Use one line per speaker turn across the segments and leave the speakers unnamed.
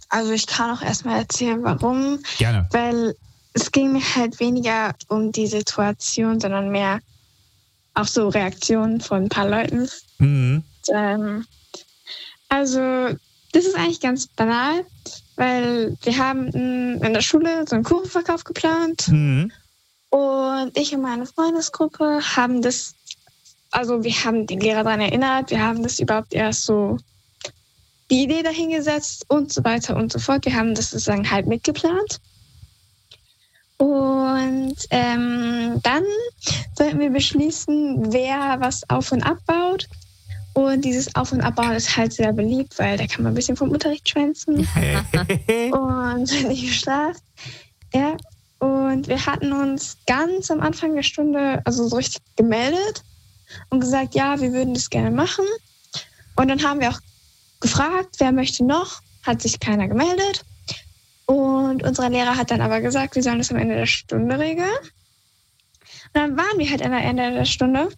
Also ich kann auch erstmal erzählen, warum.
Gerne.
Weil es ging mir halt weniger um die Situation, sondern mehr auch so Reaktionen von ein paar Leuten.
Mhm.
Also das ist eigentlich ganz banal, weil wir haben in der Schule so einen Kuchenverkauf geplant.
Mhm.
Und ich und meine Freundesgruppe haben das, also wir haben den Lehrer daran erinnert, wir haben das überhaupt erst so die Idee dahingesetzt und so weiter und so fort. Wir haben das sozusagen halt mitgeplant. Und dann sollten wir beschließen, wer was auf- und abbaut. Und dieses Auf- und Abbauen ist halt sehr beliebt, weil da kann man ein bisschen vom Unterricht schwänzen und nicht geschlafen. Ja. Und wir hatten uns ganz am Anfang der Stunde also so richtig gemeldet und gesagt, ja, wir würden das gerne machen. Und dann haben wir auch gefragt, wer möchte noch, hat sich keiner gemeldet. Und unser Lehrer hat dann aber gesagt, wir sollen das am Ende der Stunde regeln. Und dann waren wir halt am Ende der Stunde.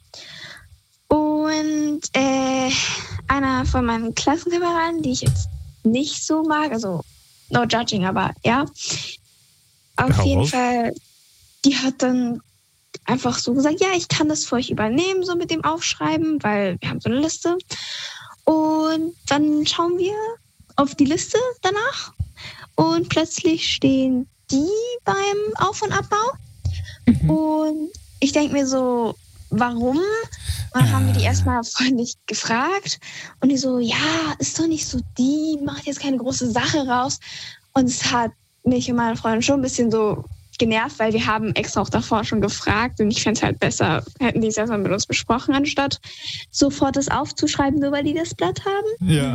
Und einer von meinen Klassenkameraden, die ich jetzt nicht so mag, also no judging, aber ja, auf jeden Fall, die hat dann einfach so gesagt, ja, ich kann das für euch übernehmen, so mit dem Aufschreiben, weil wir haben so eine Liste. Und dann schauen wir auf die Liste danach und plötzlich stehen die beim Auf- und Abbau. Und ich denke mir so, warum? Und dann haben wir die erstmal freundlich gefragt. Und die so, ja, ist doch nicht so die, macht jetzt keine große Sache raus. Und es hat mich und meine Freundin schon ein bisschen so genervt, weil wir haben extra auch davor schon gefragt. Und ich fände es halt besser, hätten die es erstmal mit uns besprochen, anstatt sofort das aufzuschreiben, nur weil die das Blatt haben.
Ja.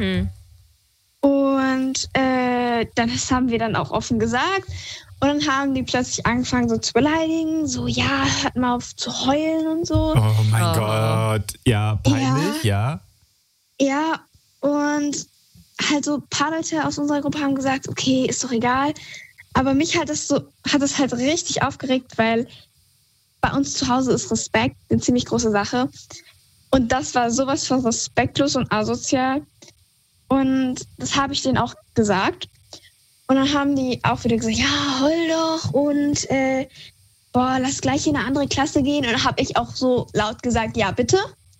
Und das haben wir dann auch offen gesagt. Und dann haben die plötzlich angefangen so zu beleidigen. So, ja, hört mal auf zu heulen und so.
Oh mein Gott. Ja, peinlich, ja.
Ja, und halt so ein paar Leute aus unserer Gruppe haben gesagt, okay, ist doch egal. Aber mich hat es halt richtig aufgeregt, weil bei uns zu Hause ist Respekt eine ziemlich große Sache. Und das war sowas von respektlos und asozial. Und das habe ich denen auch gesagt. Und dann haben die auch wieder gesagt, ja, heul doch und lass gleich in eine andere Klasse gehen. Und dann habe ich auch so laut gesagt, ja, bitte.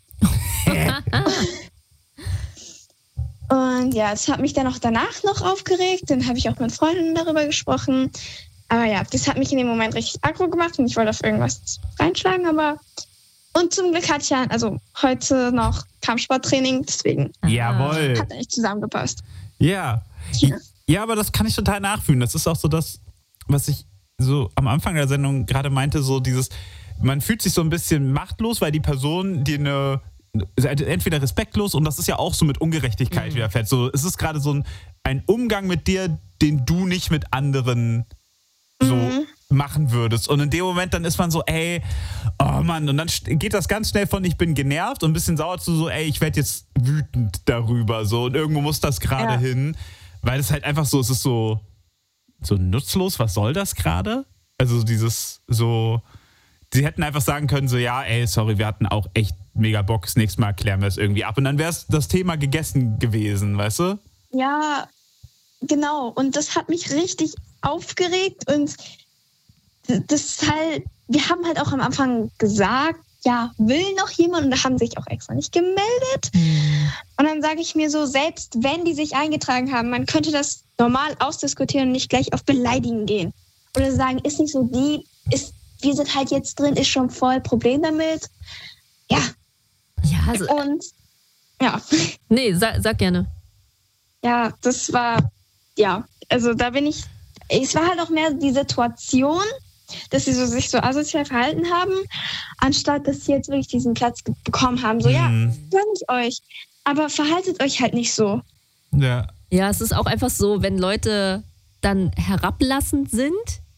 Und ja, das hat mich dann auch danach noch aufgeregt. Dann habe ich auch mit Freunden darüber gesprochen. Aber ja, das hat mich in dem Moment richtig aggro gemacht und ich wollte auf irgendwas reinschlagen. Und zum Glück hatte ich ja, also heute noch Kampfsporttraining, deswegen
Jawohl.
hat er nicht zusammengepasst.
Ja. Ja, aber das kann ich total nachfühlen. Das ist auch so das, was ich so am Anfang der Sendung gerade meinte, so dieses, man fühlt sich so ein bisschen machtlos, weil die Person dir entweder respektlos und das ist ja auch so mit Ungerechtigkeit widerfährt. So, es ist gerade so ein Umgang mit dir, den du nicht mit anderen so machen würdest. Und in dem Moment dann ist man so, ey, oh Mann, und dann geht das ganz schnell von ich bin genervt und ein bisschen sauer zu so, ey, ich werde jetzt wütend darüber. So, und irgendwo muss das gerade hin. Weil es halt einfach so, es ist so nutzlos, was soll das gerade? Also dieses so, sie hätten einfach sagen können, so ja, ey, sorry, wir hatten auch echt mega Bock, das nächste Mal klären wir es irgendwie ab. Und dann wäre es das Thema gegessen gewesen, weißt du?
Ja, genau. Und das hat mich richtig aufgeregt und das ist halt, wir haben halt auch am Anfang gesagt, ja, will noch jemand? Und da haben sich auch extra nicht gemeldet. Und dann sage ich mir so, selbst wenn die sich eingetragen haben, man könnte das normal ausdiskutieren und nicht gleich auf Beleidigen gehen. Oder sagen, ist nicht so wir sind halt jetzt drin, ist schon voll Problem damit. Ja.
Ja, also,
und ja.
Nee, sag gerne.
Ja, das war, also da es war halt auch mehr die Situation, dass sie sich so asozial verhalten haben, anstatt dass sie jetzt wirklich diesen Platz bekommen haben. So, ja, gönn ich euch. Aber verhaltet euch halt nicht so.
Ja.
Ja, es ist auch einfach so, wenn Leute dann herablassend sind,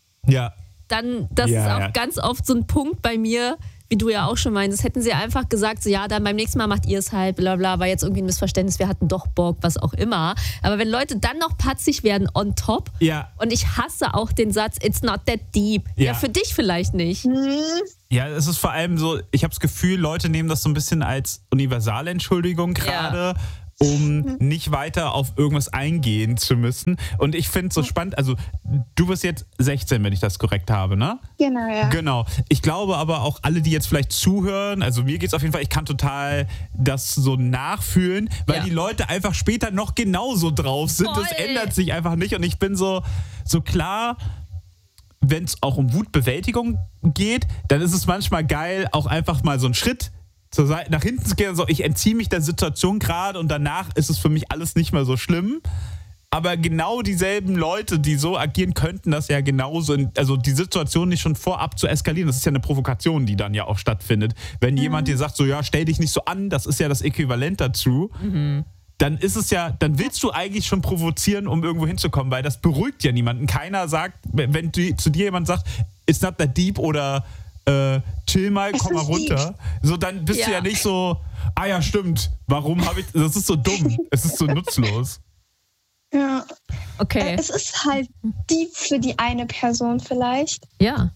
dann, das ist auch ganz oft so ein Punkt bei mir, wie du ja auch schon meintest, hätten sie einfach gesagt, so ja, dann beim nächsten Mal macht ihr es halt, bla bla, war jetzt irgendwie ein Missverständnis, wir hatten doch Bock, was auch immer. Aber wenn Leute dann noch patzig werden on top, und ich hasse auch den Satz, it's not that deep. Ja, für dich vielleicht nicht.
Ja, es ist vor allem so, ich habe das Gefühl, Leute nehmen das so ein bisschen als Universalentschuldigung gerade. um nicht weiter auf irgendwas eingehen zu müssen. Und ich finde es so spannend, also du bist jetzt 16, wenn ich das korrekt habe, ne?
Genau, ja.
Genau. Ich glaube aber auch alle, die jetzt vielleicht zuhören, also mir geht es auf jeden Fall, ich kann total das so nachfühlen, weil die Leute einfach später noch genauso drauf sind. Das ändert sich einfach nicht und ich bin so klar, wenn es auch um Wutbewältigung geht, dann ist es manchmal geil, auch einfach mal so einen Schritt zur Seite, nach hinten zu gehen, so ich entziehe mich der Situation gerade und danach ist es für mich alles nicht mehr so schlimm. Aber genau dieselben Leute, die so agieren, könnten das ja genauso, also die Situation nicht schon vorab zu eskalieren. Das ist ja eine Provokation, die dann ja auch stattfindet. Wenn jemand dir sagt, so ja, stell dich nicht so an, das ist ja das Äquivalent dazu, dann ist es ja, dann willst du eigentlich schon provozieren, um irgendwo hinzukommen, weil das beruhigt ja niemanden. Keiner sagt, wenn zu dir jemand sagt, it's not that deep oder chill mal, komm mal runter. So, dann bist du ja nicht so, ja, stimmt, warum habe ich, das ist so dumm, es ist so nutzlos.
Ja.
Okay.
Es ist halt deep für die eine Person vielleicht.
Ja.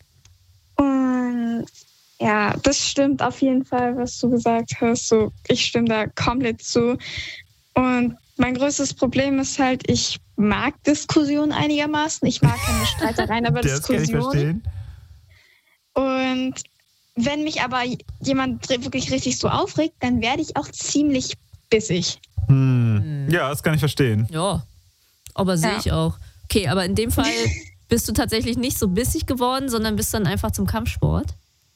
Und ja, das stimmt auf jeden Fall, was du gesagt hast. So, ich stimme da komplett zu. Und mein größtes Problem ist halt, ich mag Diskussionen einigermaßen. Ich mag keine Streitereien, aber Diskussionen. Das kann ich verstehen. Und wenn mich aber jemand wirklich richtig so aufregt, dann werde ich auch ziemlich bissig.
Ja, das kann ich verstehen.
Ja, aber sehe ich auch. Okay, aber in dem Fall bist du tatsächlich nicht so bissig geworden, sondern bist dann einfach zum Kampfsport?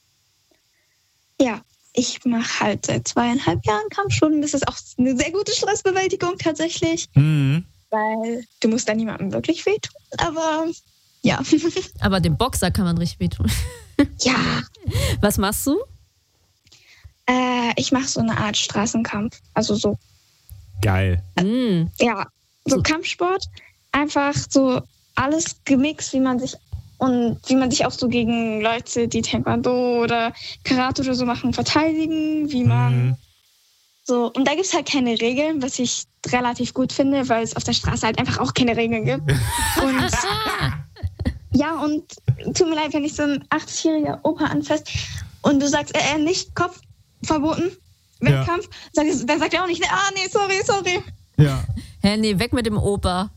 Ja, ich mache halt seit 2,5 Jahren Kampfsport und das ist auch eine sehr gute Stressbewältigung tatsächlich. Weil du musst da niemandem wirklich wehtun, aber ja.
Aber dem Boxer kann man richtig wehtun.
Ja.
Was machst du?
Ich mache so eine Art Straßenkampf. Also so.
Geil.
Ja, so Kampfsport. Einfach so alles gemixt, wie man sich auch so gegen Leute, die Taekwondo oder Karate oder so machen, verteidigen, wie man so. Und da gibt es halt keine Regeln, was ich relativ gut finde, weil es auf der Straße halt einfach auch keine Regeln gibt. Und ja, und tut mir leid, wenn ich so ein 80-jähriger Opa anfasst und du sagst, nicht Kopf verboten, Wettkampf, dann sagt er auch nicht, nee, sorry.
Ja.
Nee, weg mit dem Opa.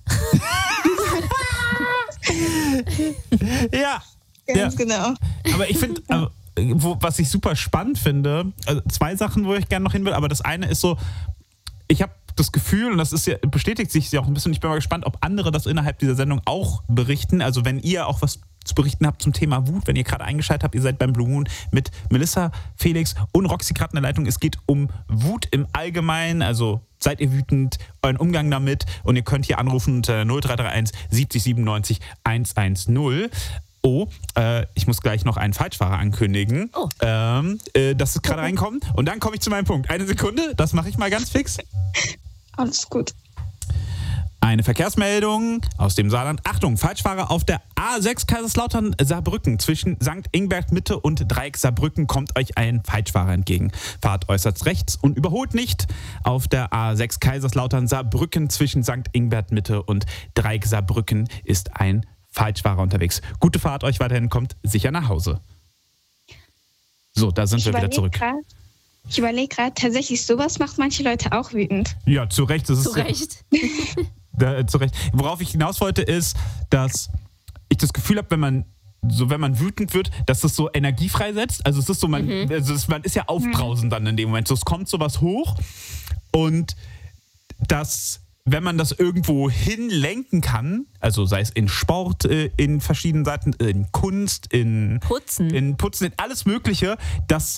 Ja.
Ganz genau.
Aber ich finde, was ich super spannend finde, also 2 Sachen, wo ich gerne noch hin will, aber das eine ist so, ich habe das Gefühl, und das ist ja, bestätigt sich ja auch ein bisschen, ich bin mal gespannt, ob andere das innerhalb dieser Sendung auch berichten, also wenn ihr auch was zu berichten habt zum Thema Wut, wenn ihr gerade eingeschaltet habt, ihr seid beim Blue Moon mit Melissa, Felix und Roxy gerade in der Leitung. Es geht um Wut im Allgemeinen, also seid ihr wütend, euren Umgang damit und ihr könnt hier anrufen unter 0331 70 97 110. Oh, ich muss gleich noch einen Falschfahrer ankündigen. Das ist gerade reinkommen. Und dann komme ich zu meinem Punkt. Eine Sekunde, das mache ich mal ganz fix.
Alles gut.
Eine Verkehrsmeldung aus dem Saarland. Achtung, Falschfahrer auf der A6 Kaiserslautern-Saarbrücken. Zwischen St. Ingbert Mitte und Dreieck Saarbrücken kommt euch ein Falschfahrer entgegen. Fahrt äußerst rechts und überholt nicht. Auf der A6 Kaiserslautern-Saarbrücken zwischen St. Ingbert Mitte und Dreieck Saarbrücken ist ein Falschfahrer unterwegs. Gute Fahrt euch weiterhin, kommt sicher nach Hause. So, da sind wir wieder zurück.
Ich überlege gerade, tatsächlich sowas macht manche Leute auch wütend.
Ja, zu Recht.
Zu Recht.
Zu Recht. Worauf ich hinaus wollte, ist, dass ich das Gefühl habe, wenn man wütend wird, dass das so Energie freisetzt. Also es ist so, man ist ja aufbrausend dann in dem Moment. So, es kommt sowas hoch und das, wenn man das irgendwo hinlenken kann, also sei es in Sport, in verschiedenen Seiten, in Kunst, in Putzen, in alles Mögliche, dass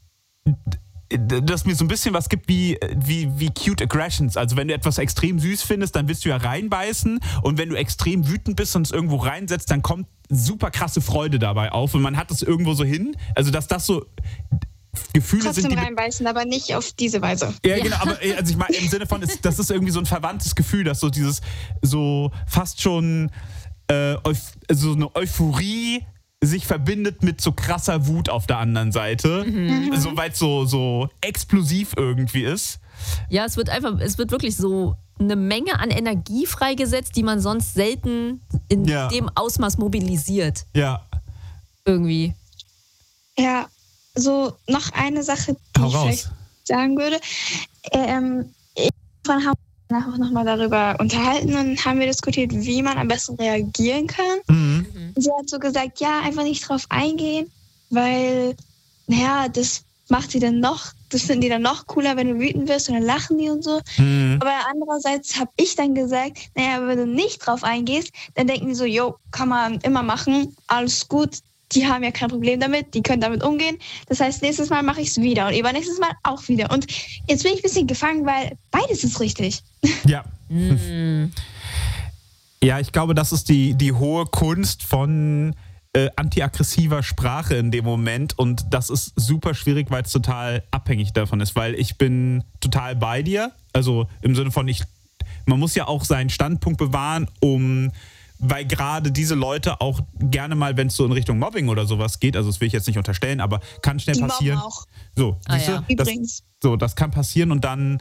mir so ein bisschen was gibt wie cute aggressions. Also wenn du etwas extrem süß findest, dann willst du ja reinbeißen und wenn du extrem wütend bist und es irgendwo reinsetzt, dann kommt super krasse Freude dabei auf und man hat das irgendwo so hin. Also dass das so Gefühle
trotzdem
sind,
reinbeißen, aber nicht auf diese Weise.
Ja, genau, aber also ich meine im Sinne von, das ist irgendwie so ein verwandtes Gefühl, dass so dieses so fast schon so eine Euphorie sich verbindet mit so krasser Wut auf der anderen Seite, weil es so explosiv irgendwie ist.
Ja, es wird wirklich so eine Menge an Energie freigesetzt, die man sonst selten in dem Ausmaß mobilisiert.
Ja.
Irgendwie.
Ja, so noch eine Sache, die ich vielleicht sagen würde. haben wir auch nochmal darüber unterhalten und haben wir diskutiert, wie man am besten reagieren kann. Sie hat so gesagt, ja, einfach nicht drauf eingehen, weil, das macht sie dann noch, das finden die dann noch cooler, wenn du wütend wirst und dann lachen die und so. Aber andererseits habe ich dann gesagt, wenn du nicht drauf eingehst, dann denken die so, kann man immer machen, alles gut, die haben ja kein Problem damit, die können damit umgehen. Das heißt, nächstes Mal mache ich es wieder und übernächstes Mal auch wieder. Und jetzt bin ich ein bisschen gefangen, weil beides ist richtig.
Ja. Ja, ich glaube, das ist die hohe Kunst von antiaggressiver Sprache in dem Moment und das ist super schwierig, weil es total abhängig davon ist, weil ich bin total bei dir, also im Sinne von man muss ja auch seinen Standpunkt bewahren, weil gerade diese Leute auch gerne mal, wenn es so in Richtung Mobbing oder sowas geht, also das will ich jetzt nicht unterstellen, aber kann schnell passieren.
Auch.
So,
Übrigens.
Das kann passieren und dann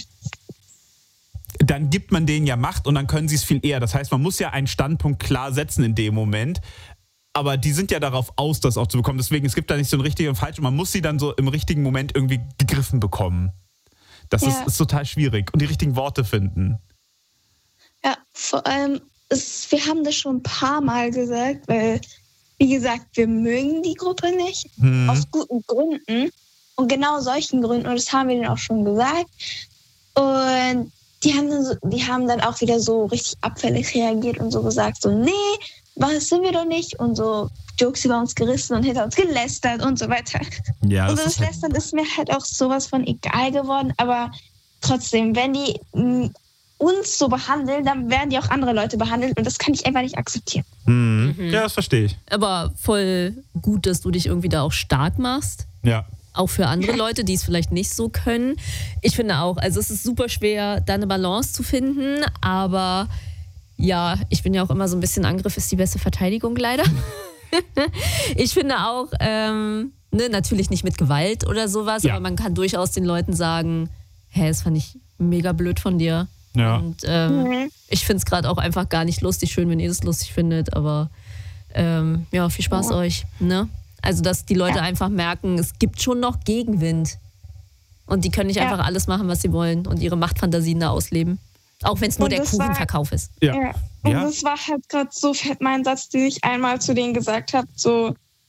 gibt man denen ja Macht und dann können sie es viel eher. Das heißt, man muss ja einen Standpunkt klar setzen in dem Moment. Aber die sind ja darauf aus, das auch zu bekommen. Deswegen, es gibt da nicht so ein richtig und falsch. Und man muss sie dann so im richtigen Moment irgendwie gegriffen bekommen. Das ist total schwierig. Und die richtigen Worte finden.
Ja, vor allem, wir haben das schon ein paar Mal gesagt, weil, wie gesagt, wir mögen die Gruppe nicht. Aus guten Gründen. Und genau solchen Gründen. Und das haben wir denen auch schon gesagt. Und die haben dann auch wieder so richtig abfällig reagiert und so gesagt, so, nee, was sind wir doch nicht? Und so Jokes über uns gerissen und hinter uns gelästert und so weiter. Ja, und das Lästern ist mir halt auch sowas von egal geworden. Aber trotzdem, wenn die uns so behandeln, dann werden die auch andere Leute behandelt. Und das kann ich einfach nicht akzeptieren.
Ja, das verstehe ich.
Aber voll gut, dass du dich irgendwie da auch stark machst.
Ja.
Auch für andere Leute, die es vielleicht nicht so können. Ich finde auch, also es ist super schwer, da eine Balance zu finden, aber ja, ich bin ja auch immer so ein bisschen, Angriff ist die beste Verteidigung, leider. Ich finde auch, natürlich nicht mit Gewalt oder sowas, aber man kann durchaus den Leuten sagen, das fand ich mega blöd von dir. Ja. Und ich finde es gerade auch einfach gar nicht lustig, schön, wenn ihr das lustig findet, aber viel Spaß euch, ne? Also, dass die Leute einfach merken, es gibt schon noch Gegenwind. Und die können nicht einfach alles machen, was sie wollen und ihre Machtfantasien da ausleben. Auch wenn es nur der Kuchenverkauf ist.
Ja. Und das war halt gerade so fett mein Satz, den ich einmal zu denen gesagt habe. So,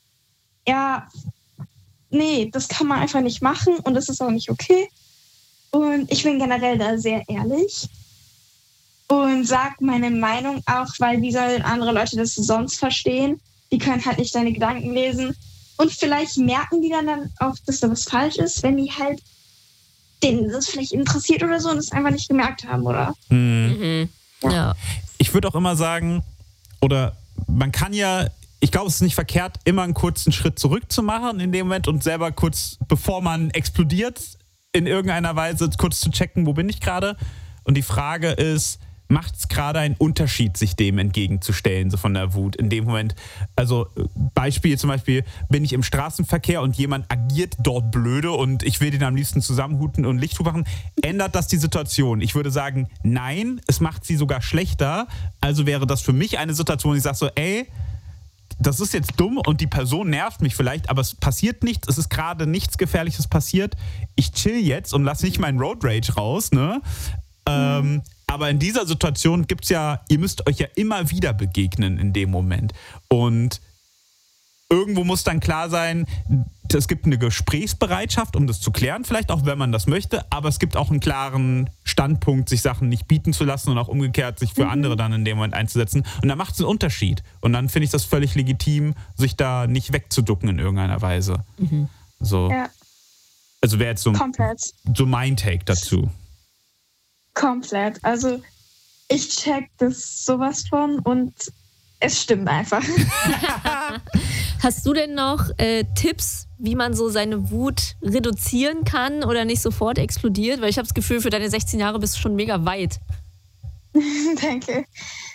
nee, das kann man einfach nicht machen und das ist auch nicht okay. Und ich bin generell da sehr ehrlich und sag meine Meinung auch, weil wie sollen andere Leute das sonst verstehen? Die können halt nicht deine Gedanken lesen. Und vielleicht merken die dann auch, dass da was falsch ist, wenn die halt denen das vielleicht interessiert oder so und es einfach nicht gemerkt haben, oder?
Ja.
Ich würde auch immer sagen, oder man kann ja, ich glaube, es ist nicht verkehrt, immer einen kurzen Schritt zurück zu machen in dem Moment und selber kurz, bevor man explodiert, in irgendeiner Weise kurz zu checken, wo bin ich gerade? Und die Frage ist, macht es gerade einen Unterschied, sich dem entgegenzustellen, so von der Wut in dem Moment? Also zum Beispiel, bin ich im Straßenverkehr und jemand agiert dort blöde und ich will den am liebsten zusammenhuten und Licht machen. Ändert das die Situation? Ich würde sagen, nein, es macht sie sogar schlechter. Also wäre das für mich eine Situation, wo ich sage so, das ist jetzt dumm und die Person nervt mich vielleicht, aber es passiert nichts, es ist gerade nichts Gefährliches passiert. Ich chill jetzt und lasse nicht meinen Road Rage raus, ne? Aber in dieser Situation gibt's ja, ihr müsst euch ja immer wieder begegnen in dem Moment. Und irgendwo muss dann klar sein, es gibt eine Gesprächsbereitschaft, um das zu klären, vielleicht auch, wenn man das möchte, aber es gibt auch einen klaren Standpunkt, sich Sachen nicht bieten zu lassen und auch umgekehrt, sich für andere dann in dem Moment einzusetzen. Und da macht es einen Unterschied. Und dann finde ich das völlig legitim, sich da nicht wegzuducken in irgendeiner Weise. So. Ja. Also wäre jetzt so mein Take dazu.
Komplett. Also ich check das sowas von und es stimmt einfach.
Hast du denn noch Tipps, wie man so seine Wut reduzieren kann oder nicht sofort explodiert? Weil ich habe das Gefühl, für deine 16 Jahre bist du schon mega weit.
Danke.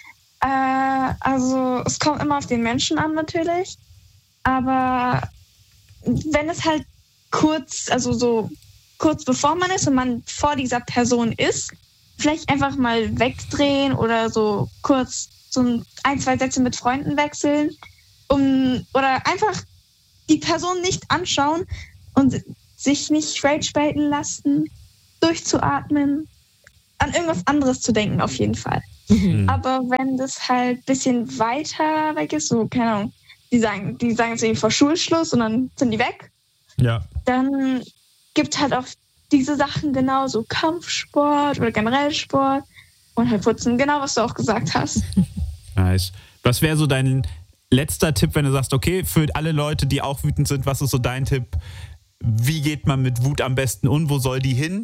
Also es kommt immer auf den Menschen an natürlich. Aber wenn es halt kurz bevor man ist und man vor dieser Person ist, vielleicht einfach mal wegdrehen oder so kurz so ein, zwei Sätze mit Freunden wechseln oder einfach die Person nicht anschauen und sich nicht rage-baiten lassen, durchzuatmen, an irgendwas anderes zu denken, auf jeden Fall. Aber wenn das halt ein bisschen weiter weg ist, so, keine Ahnung, die sagen es irgendwie vor Schulschluss und dann sind die weg.
Ja.
Dann gibt halt auch diese Sachen genauso Kampfsport oder generell Sport und halt Putzen, genau was du auch gesagt hast.
Nice. Was wäre so dein letzter Tipp, wenn du sagst, okay, für alle Leute, die auch wütend sind, was ist so dein Tipp? Wie geht man mit Wut am besten um? Wo soll die hin?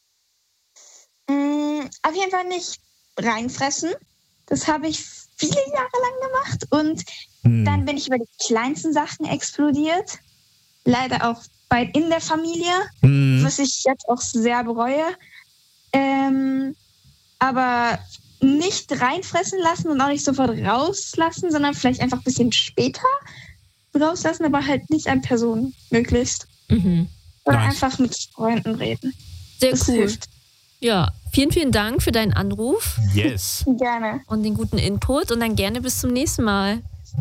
Auf jeden Fall nicht reinfressen. Das habe ich viele Jahre lang gemacht und dann bin ich über die kleinsten Sachen explodiert. Leider auch bald in der Familie, was ich jetzt auch sehr bereue. Aber nicht reinfressen lassen und auch nicht sofort rauslassen, sondern vielleicht einfach ein bisschen später rauslassen, aber halt nicht an Personen möglichst. Oder einfach mit Freunden reden.
Sehr
das
cool.
Hilft.
Ja, vielen, vielen Dank für deinen Anruf.
Yes.
Gerne.
Und den guten Input und dann gerne bis zum nächsten Mal.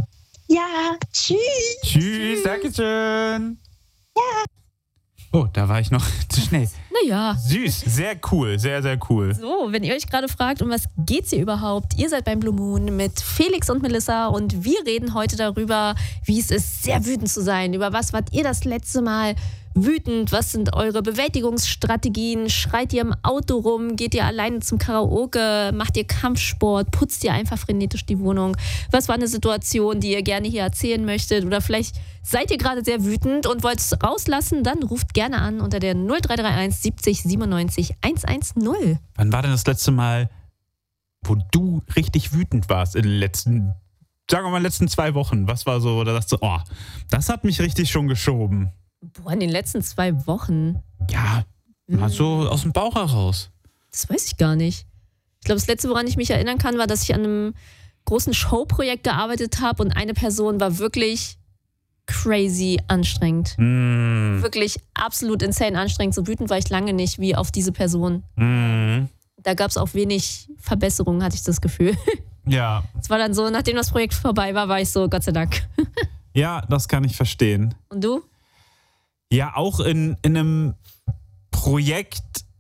Ja, tschüss.
Tschüss, Dankeschön. Ja. Oh, da war ich noch zu schnell.
Naja.
Süß, sehr cool, sehr, sehr cool.
So, wenn ihr euch gerade fragt, um was geht's hier überhaupt? Ihr seid beim Blue Moon mit Felix und Melissa und wir reden heute darüber, wie es ist, sehr wütend zu sein. Über was wart ihr das letzte Mal wütend? Was sind eure Bewältigungsstrategien? Schreit ihr im Auto rum? Geht ihr alleine zum Karaoke? Macht ihr Kampfsport? Putzt ihr einfach frenetisch die Wohnung? Was war eine Situation, die ihr gerne hier erzählen möchtet? Oder vielleicht seid ihr gerade sehr wütend und wollt es rauslassen? Dann ruft gerne an unter der 0331 70 97 110.
Wann war denn das letzte Mal, wo du richtig wütend warst in den letzten, sagen wir mal, letzten 2 Wochen? Was war so, da sagst du, oh, das hat mich richtig schon geschoben.
Boah, in den letzten 2 Wochen?
Ja, mal so aus dem Bauch heraus.
Das weiß ich gar nicht. Ich glaube, das Letzte, woran ich mich erinnern kann, war, dass ich an einem großen Showprojekt gearbeitet habe und eine Person war wirklich crazy anstrengend. Wirklich absolut insane anstrengend. So wütend war ich lange nicht wie auf diese Person. Da gab es auch wenig Verbesserungen, hatte ich das Gefühl.
Ja.
Es war dann so, nachdem das Projekt vorbei war ich so, Gott sei Dank.
Ja, das kann ich verstehen.
Und du?
Ja, auch in einem Projekt,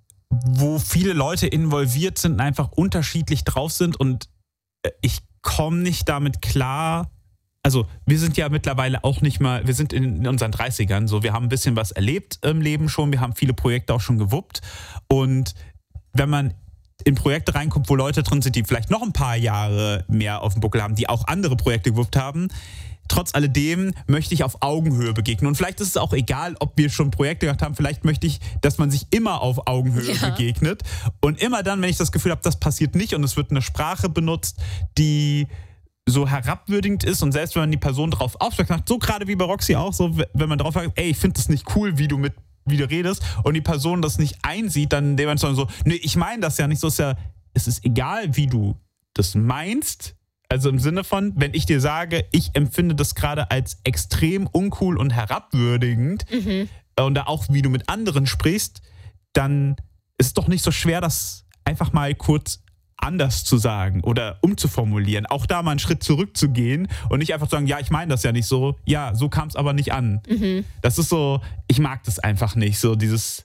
wo viele Leute involviert sind und einfach unterschiedlich drauf sind und ich komme nicht damit klar. Also wir sind ja mittlerweile auch nicht mal, wir sind in unseren 30ern, so wir haben ein bisschen was erlebt im Leben schon, wir haben viele Projekte auch schon gewuppt und wenn man in Projekte reinkommt, wo Leute drin sind, die vielleicht noch ein paar Jahre mehr auf dem Buckel haben, die auch andere Projekte gewuppt haben, trotz alledem möchte ich auf Augenhöhe begegnen. Und vielleicht ist es auch egal, ob wir schon Projekte gemacht haben. Vielleicht möchte ich, dass man sich immer auf Augenhöhe begegnet. Und immer dann, wenn ich das Gefühl habe, das passiert nicht und es wird eine Sprache benutzt, die so herabwürdigend ist und selbst wenn man die Person drauf aufmerksam macht, so gerade wie bei Roxy auch, so wenn man drauf sagt, ey, ich finde das nicht cool, wie du redest und die Person das nicht einsieht, dann dementsprechend so, nee, ich meine das ja nicht, so ist ja, es ist egal, wie du das meinst. Also im Sinne von, wenn ich dir sage, ich empfinde das gerade als extrem uncool und herabwürdigend und da auch, wie du mit anderen sprichst, dann ist es doch nicht so schwer, das einfach mal kurz anders zu sagen oder umzuformulieren. Auch da mal einen Schritt zurückzugehen und nicht einfach zu sagen, ja, ich meine das ja nicht so. Ja, so kam es aber nicht an. Das ist so, ich mag das einfach nicht. So dieses,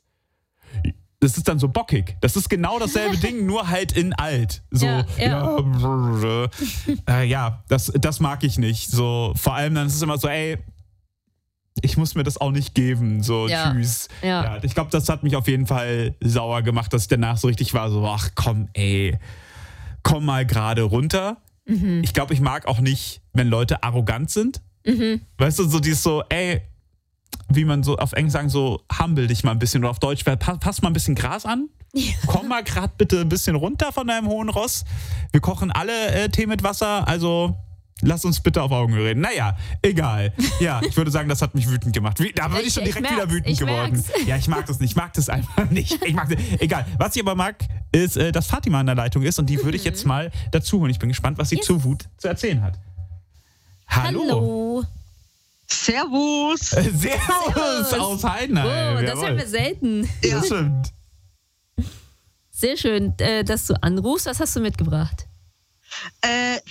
das ist dann so bockig. Das ist genau dasselbe Ding, nur halt in alt. So, das mag ich nicht. So, vor allem dann ist es immer so, ey, ich muss mir das auch nicht geben. So, tschüss. Ja, ich glaube, das hat mich auf jeden Fall sauer gemacht, dass ich danach so richtig war, so, ach komm, ey, komm mal gerade runter. Ich glaube, ich mag auch nicht, wenn Leute arrogant sind. Weißt du, so dieses so, ey, wie man so auf Englisch sagen, so humble dich mal ein bisschen oder auf Deutsch, pass mal ein bisschen Gras an. Komm mal gerade bitte ein bisschen runter von deinem hohen Ross. Wir kochen alle Tee mit Wasser, also lass uns bitte auf Augenhöhe reden. Naja, egal. Ja, ich würde sagen, das hat mich wütend gemacht. Da bin ich schon direkt wieder wütend geworden. Ja, ich mag das nicht. Ich mag das einfach nicht. Egal. Was ich aber mag, ist, dass Fatima in der Leitung ist und die würde ich jetzt mal dazu holen. Ich bin gespannt, was sie zur Wut zu erzählen hat. Hallo.
Servus.
Servus aus Heidenheim.
Oh, das haben wir selten.
Ja. Das stimmt.
Sehr schön, dass du anrufst. Was hast du mitgebracht?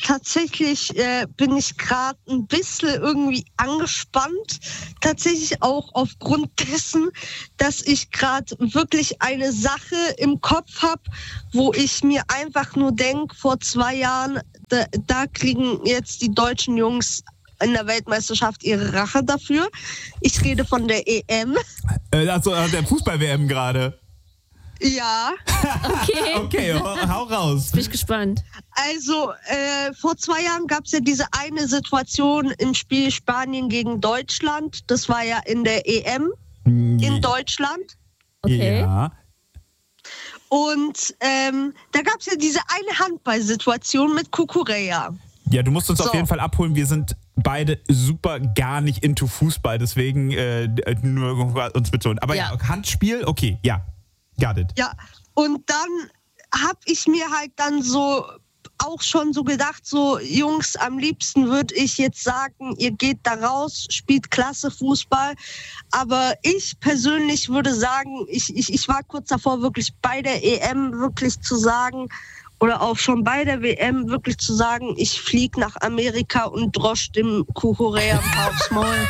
tatsächlich bin ich gerade ein bisschen irgendwie angespannt. Tatsächlich auch aufgrund dessen, dass ich gerade wirklich eine Sache im Kopf habe, wo ich mir einfach nur denke, vor 2 Jahren, da kriegen jetzt die deutschen Jungs in der Weltmeisterschaft ihre Rache dafür. Ich rede von der EM.
Also der Fußball-WM gerade.
Ja.
Okay, hau raus.
Bin ich gespannt.
Also, vor 2 Jahren gab es ja diese eine Situation im Spiel Spanien gegen Deutschland. Das war ja in der EM in Deutschland.
Okay.
Ja.
Und da gab es ja diese eine Handball-Situation mit Cucurella.
Ja, du musst uns auf jeden Fall abholen. Wir sind beide super gar nicht into Fußball, deswegen nur uns betonen. Aber ja, Handspiel, okay, ja. Got it.
Ja, und dann habe ich mir halt dann so auch schon so gedacht, so Jungs, am liebsten würde ich jetzt sagen, ihr geht da raus, spielt klasse Fußball. Aber ich persönlich würde sagen, ich war kurz davor, wirklich bei der EM wirklich zu sagen, oder auch schon bei der WM wirklich zu sagen, ich fliege nach Amerika und drosch dem Cucurella ein paar aufs Maul.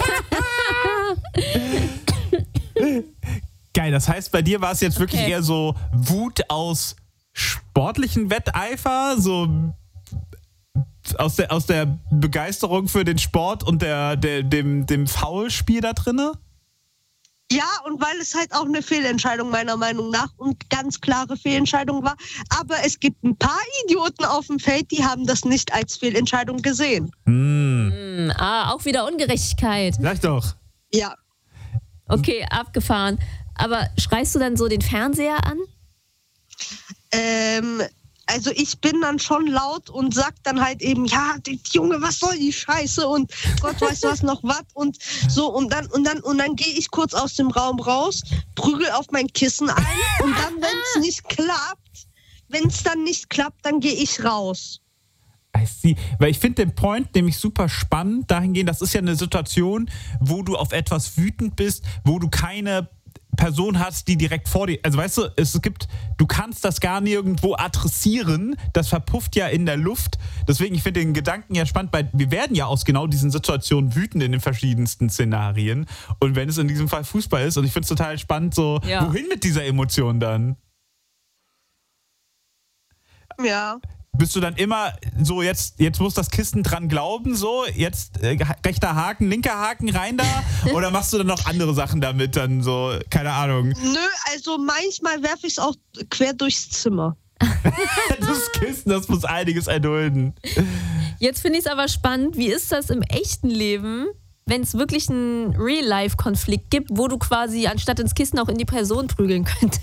Geil, das heißt, bei dir war es jetzt wirklich eher so Wut aus sportlichen Wetteifer, so aus der Begeisterung für den Sport und dem Foulspiel da drinne?
Ja, und weil es halt auch eine Fehlentscheidung meiner Meinung nach und ganz klare Fehlentscheidung war. Aber es gibt ein paar Idioten auf dem Feld, die haben das nicht als Fehlentscheidung gesehen.
Auch wieder Ungerechtigkeit.
Sag doch.
Ja.
Okay, abgefahren. Aber schreist du dann so den Fernseher an?
Also ich bin dann schon laut und sag dann halt eben, ja, Junge, was soll die Scheiße und Gott weiß was noch was und so und dann gehe ich kurz aus dem Raum raus, prügel auf mein Kissen ein und dann, wenn es dann nicht klappt, dann gehe ich raus.
Weil ich finde den Point nämlich super spannend dahingehend, das ist ja eine Situation, wo du auf etwas wütend bist, wo du keine Person hast, die direkt vor dir, also weißt du, du kannst das gar nirgendwo adressieren, das verpufft ja in der Luft, deswegen, ich finde den Gedanken ja spannend, weil wir werden ja aus genau diesen Situationen wütend in den verschiedensten Szenarien und wenn es in diesem Fall Fußball ist und ich finde es total spannend, so, wohin mit dieser Emotion dann?
Ja.
Bist du dann immer so, jetzt muss das Kissen dran glauben, so, jetzt rechter Haken, linker Haken rein da? Oder machst du dann noch andere Sachen damit, dann so, keine Ahnung?
Nö, also manchmal werfe ich es auch quer durchs Zimmer.
Das Kissen, das muss einiges erdulden.
Jetzt finde ich es aber spannend, wie ist das im echten Leben, wenn es wirklich einen Real-Life-Konflikt gibt, wo du quasi anstatt ins Kissen auch in die Person prügeln könntest?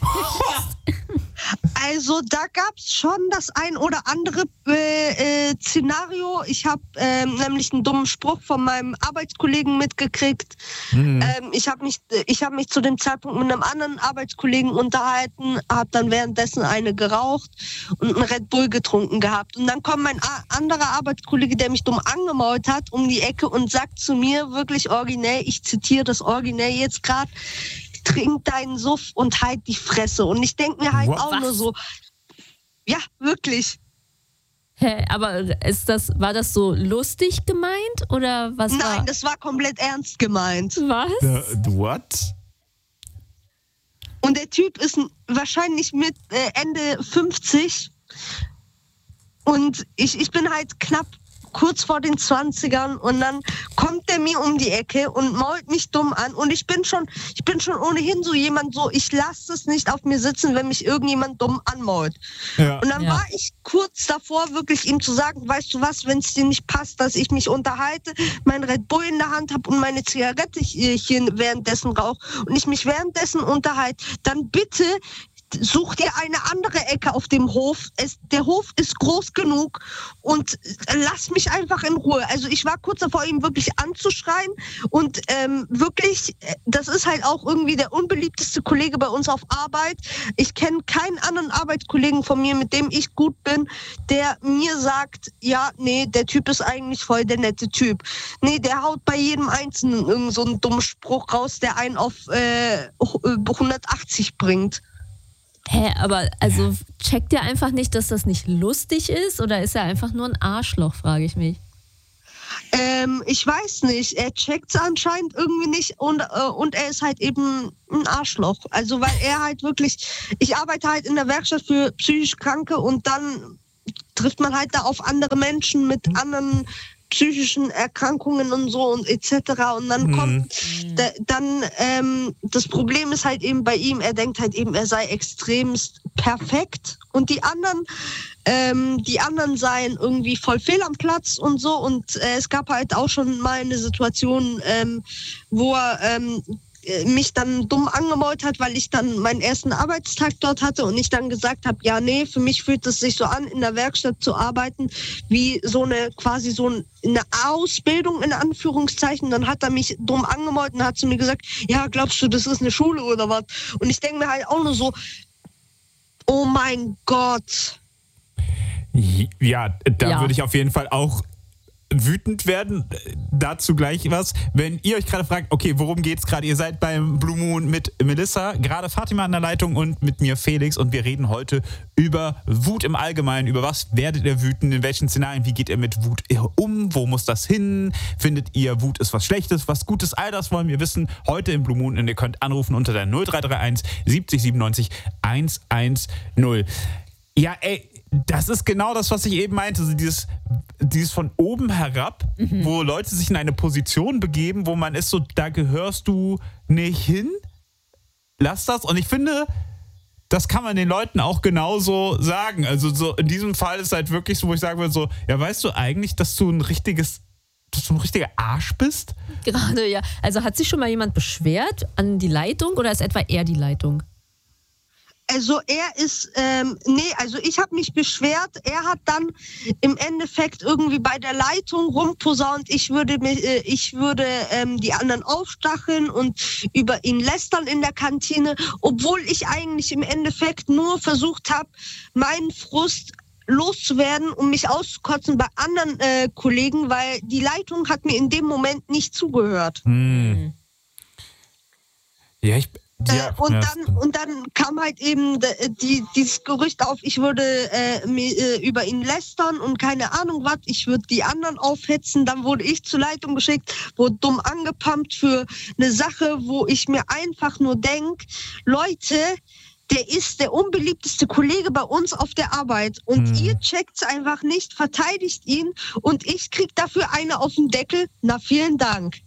Also da gab es schon das ein oder andere Szenario. Ich habe nämlich einen dummen Spruch von meinem Arbeitskollegen mitgekriegt. Ich habe mich zu dem Zeitpunkt mit einem anderen Arbeitskollegen unterhalten, habe dann währenddessen eine geraucht und einen Red Bull getrunken gehabt. Und dann kommt mein anderer Arbeitskollege, der mich dumm angemault hat, um die Ecke und sagt zu mir wirklich originell, ich zitiere das originell jetzt gerade, trink deinen Suff und halt die Fresse. Und ich denke mir halt nur so, ja, wirklich.
Aber war das so lustig gemeint oder was?
Nein, das war komplett ernst gemeint.
Was?
What?
Und der Typ ist wahrscheinlich mit Ende 50 und ich bin halt knapp kurz vor den 20ern und dann kommt der mir um die Ecke und mault mich dumm an und ich bin schon ohnehin so jemand so, ich lasse es nicht auf mir sitzen, wenn mich irgendjemand dumm anmault. Ja. Und dann war ich kurz davor, wirklich ihm zu sagen, weißt du was, wenn es dir nicht passt, dass ich mich unterhalte, mein Red Bull in der Hand habe und meine Zigarette hier währenddessen rauche und ich mich währenddessen unterhalte, dann bitte such dir eine andere Ecke auf dem Hof. Der Hof ist groß genug und lass mich einfach in Ruhe. Also ich war kurz davor, ihn wirklich anzuschreien und wirklich, das ist halt auch irgendwie der unbeliebteste Kollege bei uns auf Arbeit. Ich kenne keinen anderen Arbeitskollegen von mir, mit dem ich gut bin, der mir sagt, ja, nee, der Typ ist eigentlich voll der nette Typ. Nee, der haut bei jedem Einzelnen irgend so einen dummen Spruch raus, der einen auf 180 bringt.
Aber also checkt er einfach nicht, dass das nicht lustig ist? Oder ist er einfach nur ein Arschloch, frage ich mich.
Ich weiß nicht. Er checkt es anscheinend irgendwie nicht und er ist halt eben ein Arschloch. Also weil er halt wirklich, ich arbeite halt in der Werkstatt für psychisch Kranke und dann trifft man halt da auf andere Menschen mit anderen psychischen Erkrankungen und so und etc. Und dann kommt das Problem ist halt eben bei ihm, er denkt halt eben, er sei extremst perfekt und die anderen seien irgendwie voll fehl am Platz und so und es gab halt auch schon mal eine Situation, wo er mich dann dumm angemault hat, weil ich dann meinen ersten Arbeitstag dort hatte und ich dann gesagt habe, ja nee, für mich fühlt es sich so an, in der Werkstatt zu arbeiten, wie quasi so eine Ausbildung in Anführungszeichen. Dann hat er mich dumm angemault und hat zu mir gesagt, ja, glaubst du, das ist eine Schule oder was? Und ich denke mir halt auch nur so, oh mein Gott.
Ja, da würde ich auf jeden Fall auch wütend werden. Dazu gleich was. Wenn ihr euch gerade fragt, okay, worum geht's gerade? Ihr seid beim Blue Moon mit Melissa, gerade Fatima an der Leitung und mit mir Felix und wir reden heute über Wut im Allgemeinen. Über was werdet ihr wütend? In welchen Szenarien? Wie geht ihr mit Wut um? Wo muss das hin? Findet ihr, Wut ist was Schlechtes, was Gutes? All das wollen wir wissen heute im Blue Moon und ihr könnt anrufen unter der 0331 70 97 110. Ja, ey, das ist genau das, was ich eben meinte. Also dieses von oben herab, wo Leute sich in eine Position begeben, wo man ist so, da gehörst du nicht hin. Lass das. Und ich finde, das kann man den Leuten auch genauso sagen. Also so in diesem Fall ist halt wirklich so, wo ich sagen würde, so, ja, weißt du eigentlich, dass du ein richtiger Arsch bist?
Gerade, ja. Also hat sich schon mal jemand beschwert an die Leitung oder ist etwa er die Leitung?
Also er ist, also ich habe mich beschwert, er hat dann im Endeffekt irgendwie bei der Leitung rumposaunt, ich würde die anderen aufstacheln und über ihn lästern in der Kantine, obwohl ich eigentlich im Endeffekt nur versucht habe, meinen Frust loszuwerden, um mich auszukotzen bei anderen Kollegen, weil die Leitung hat mir in dem Moment nicht zugehört.
Ja,
und dann kam halt eben dieses Gerücht auf, ich würde über ihn lästern und keine Ahnung was, ich würde die anderen aufhetzen. Dann wurde ich zur Leitung geschickt, wurde dumm angepumpt für eine Sache, wo ich mir einfach nur denke, Leute, der ist der unbeliebteste Kollege bei uns auf der Arbeit und ihr checkt's einfach nicht, verteidigt ihn und ich krieg dafür eine auf den Deckel. Na, vielen Dank.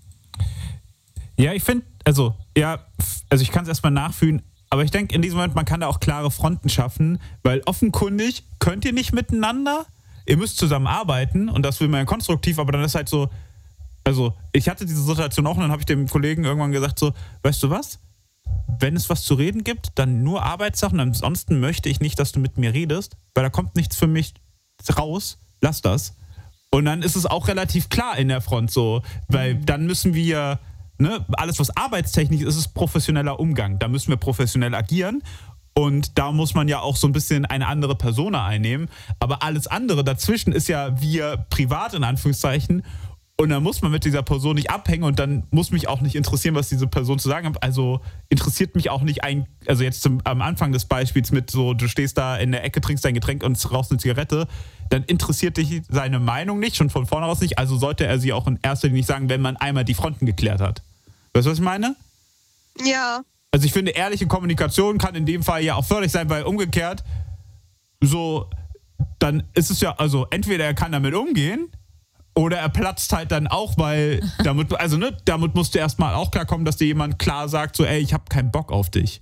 Ja, ich finde, also ich kann es erstmal nachfühlen, aber ich denke in diesem Moment, man kann da auch klare Fronten schaffen, weil offenkundig könnt ihr nicht miteinander, ihr müsst zusammen arbeiten und das will man ja konstruktiv, aber dann ist halt so, also ich hatte diese Situation auch und dann habe ich dem Kollegen irgendwann gesagt so, weißt du was, wenn es was zu reden gibt, dann nur Arbeitssachen, ansonsten möchte ich nicht, dass du mit mir redest, weil da kommt nichts für mich raus, lass das. Und dann ist es auch relativ klar in der Front so, weil dann müssen wir... Ne, alles, was arbeitstechnisch ist, ist professioneller Umgang. Da müssen wir professionell agieren und da muss man ja auch so ein bisschen eine andere Persona einnehmen. Aber alles andere dazwischen ist ja wir privat in Anführungszeichen und dann muss man mit dieser Person nicht abhängen und dann muss mich auch nicht interessieren, was diese Person zu sagen hat. Also interessiert mich auch nicht also jetzt am Anfang des Beispiels mit so, du stehst da in der Ecke, trinkst dein Getränk und rauchst eine Zigarette, dann interessiert dich seine Meinung nicht, schon von vornherein nicht. Also sollte er sie auch in erster Linie nicht sagen, wenn man einmal die Fronten geklärt hat. Weißt du, was ich meine?
Ja.
Also ich finde, ehrliche Kommunikation kann in dem Fall ja auch förderlich sein, weil umgekehrt so, dann ist es ja, also entweder er kann damit umgehen oder er platzt halt dann auch, weil damit musst du erstmal auch klarkommen, dass dir jemand klar sagt, so ey, ich habe keinen Bock auf dich.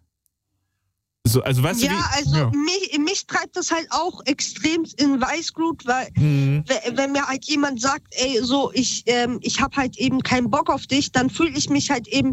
So, also weißt du,
mich treibt das halt auch extrem in Weißglut, weil wenn mir halt jemand sagt, ey, so ich habe halt eben keinen Bock auf dich, dann fühle ich halt eben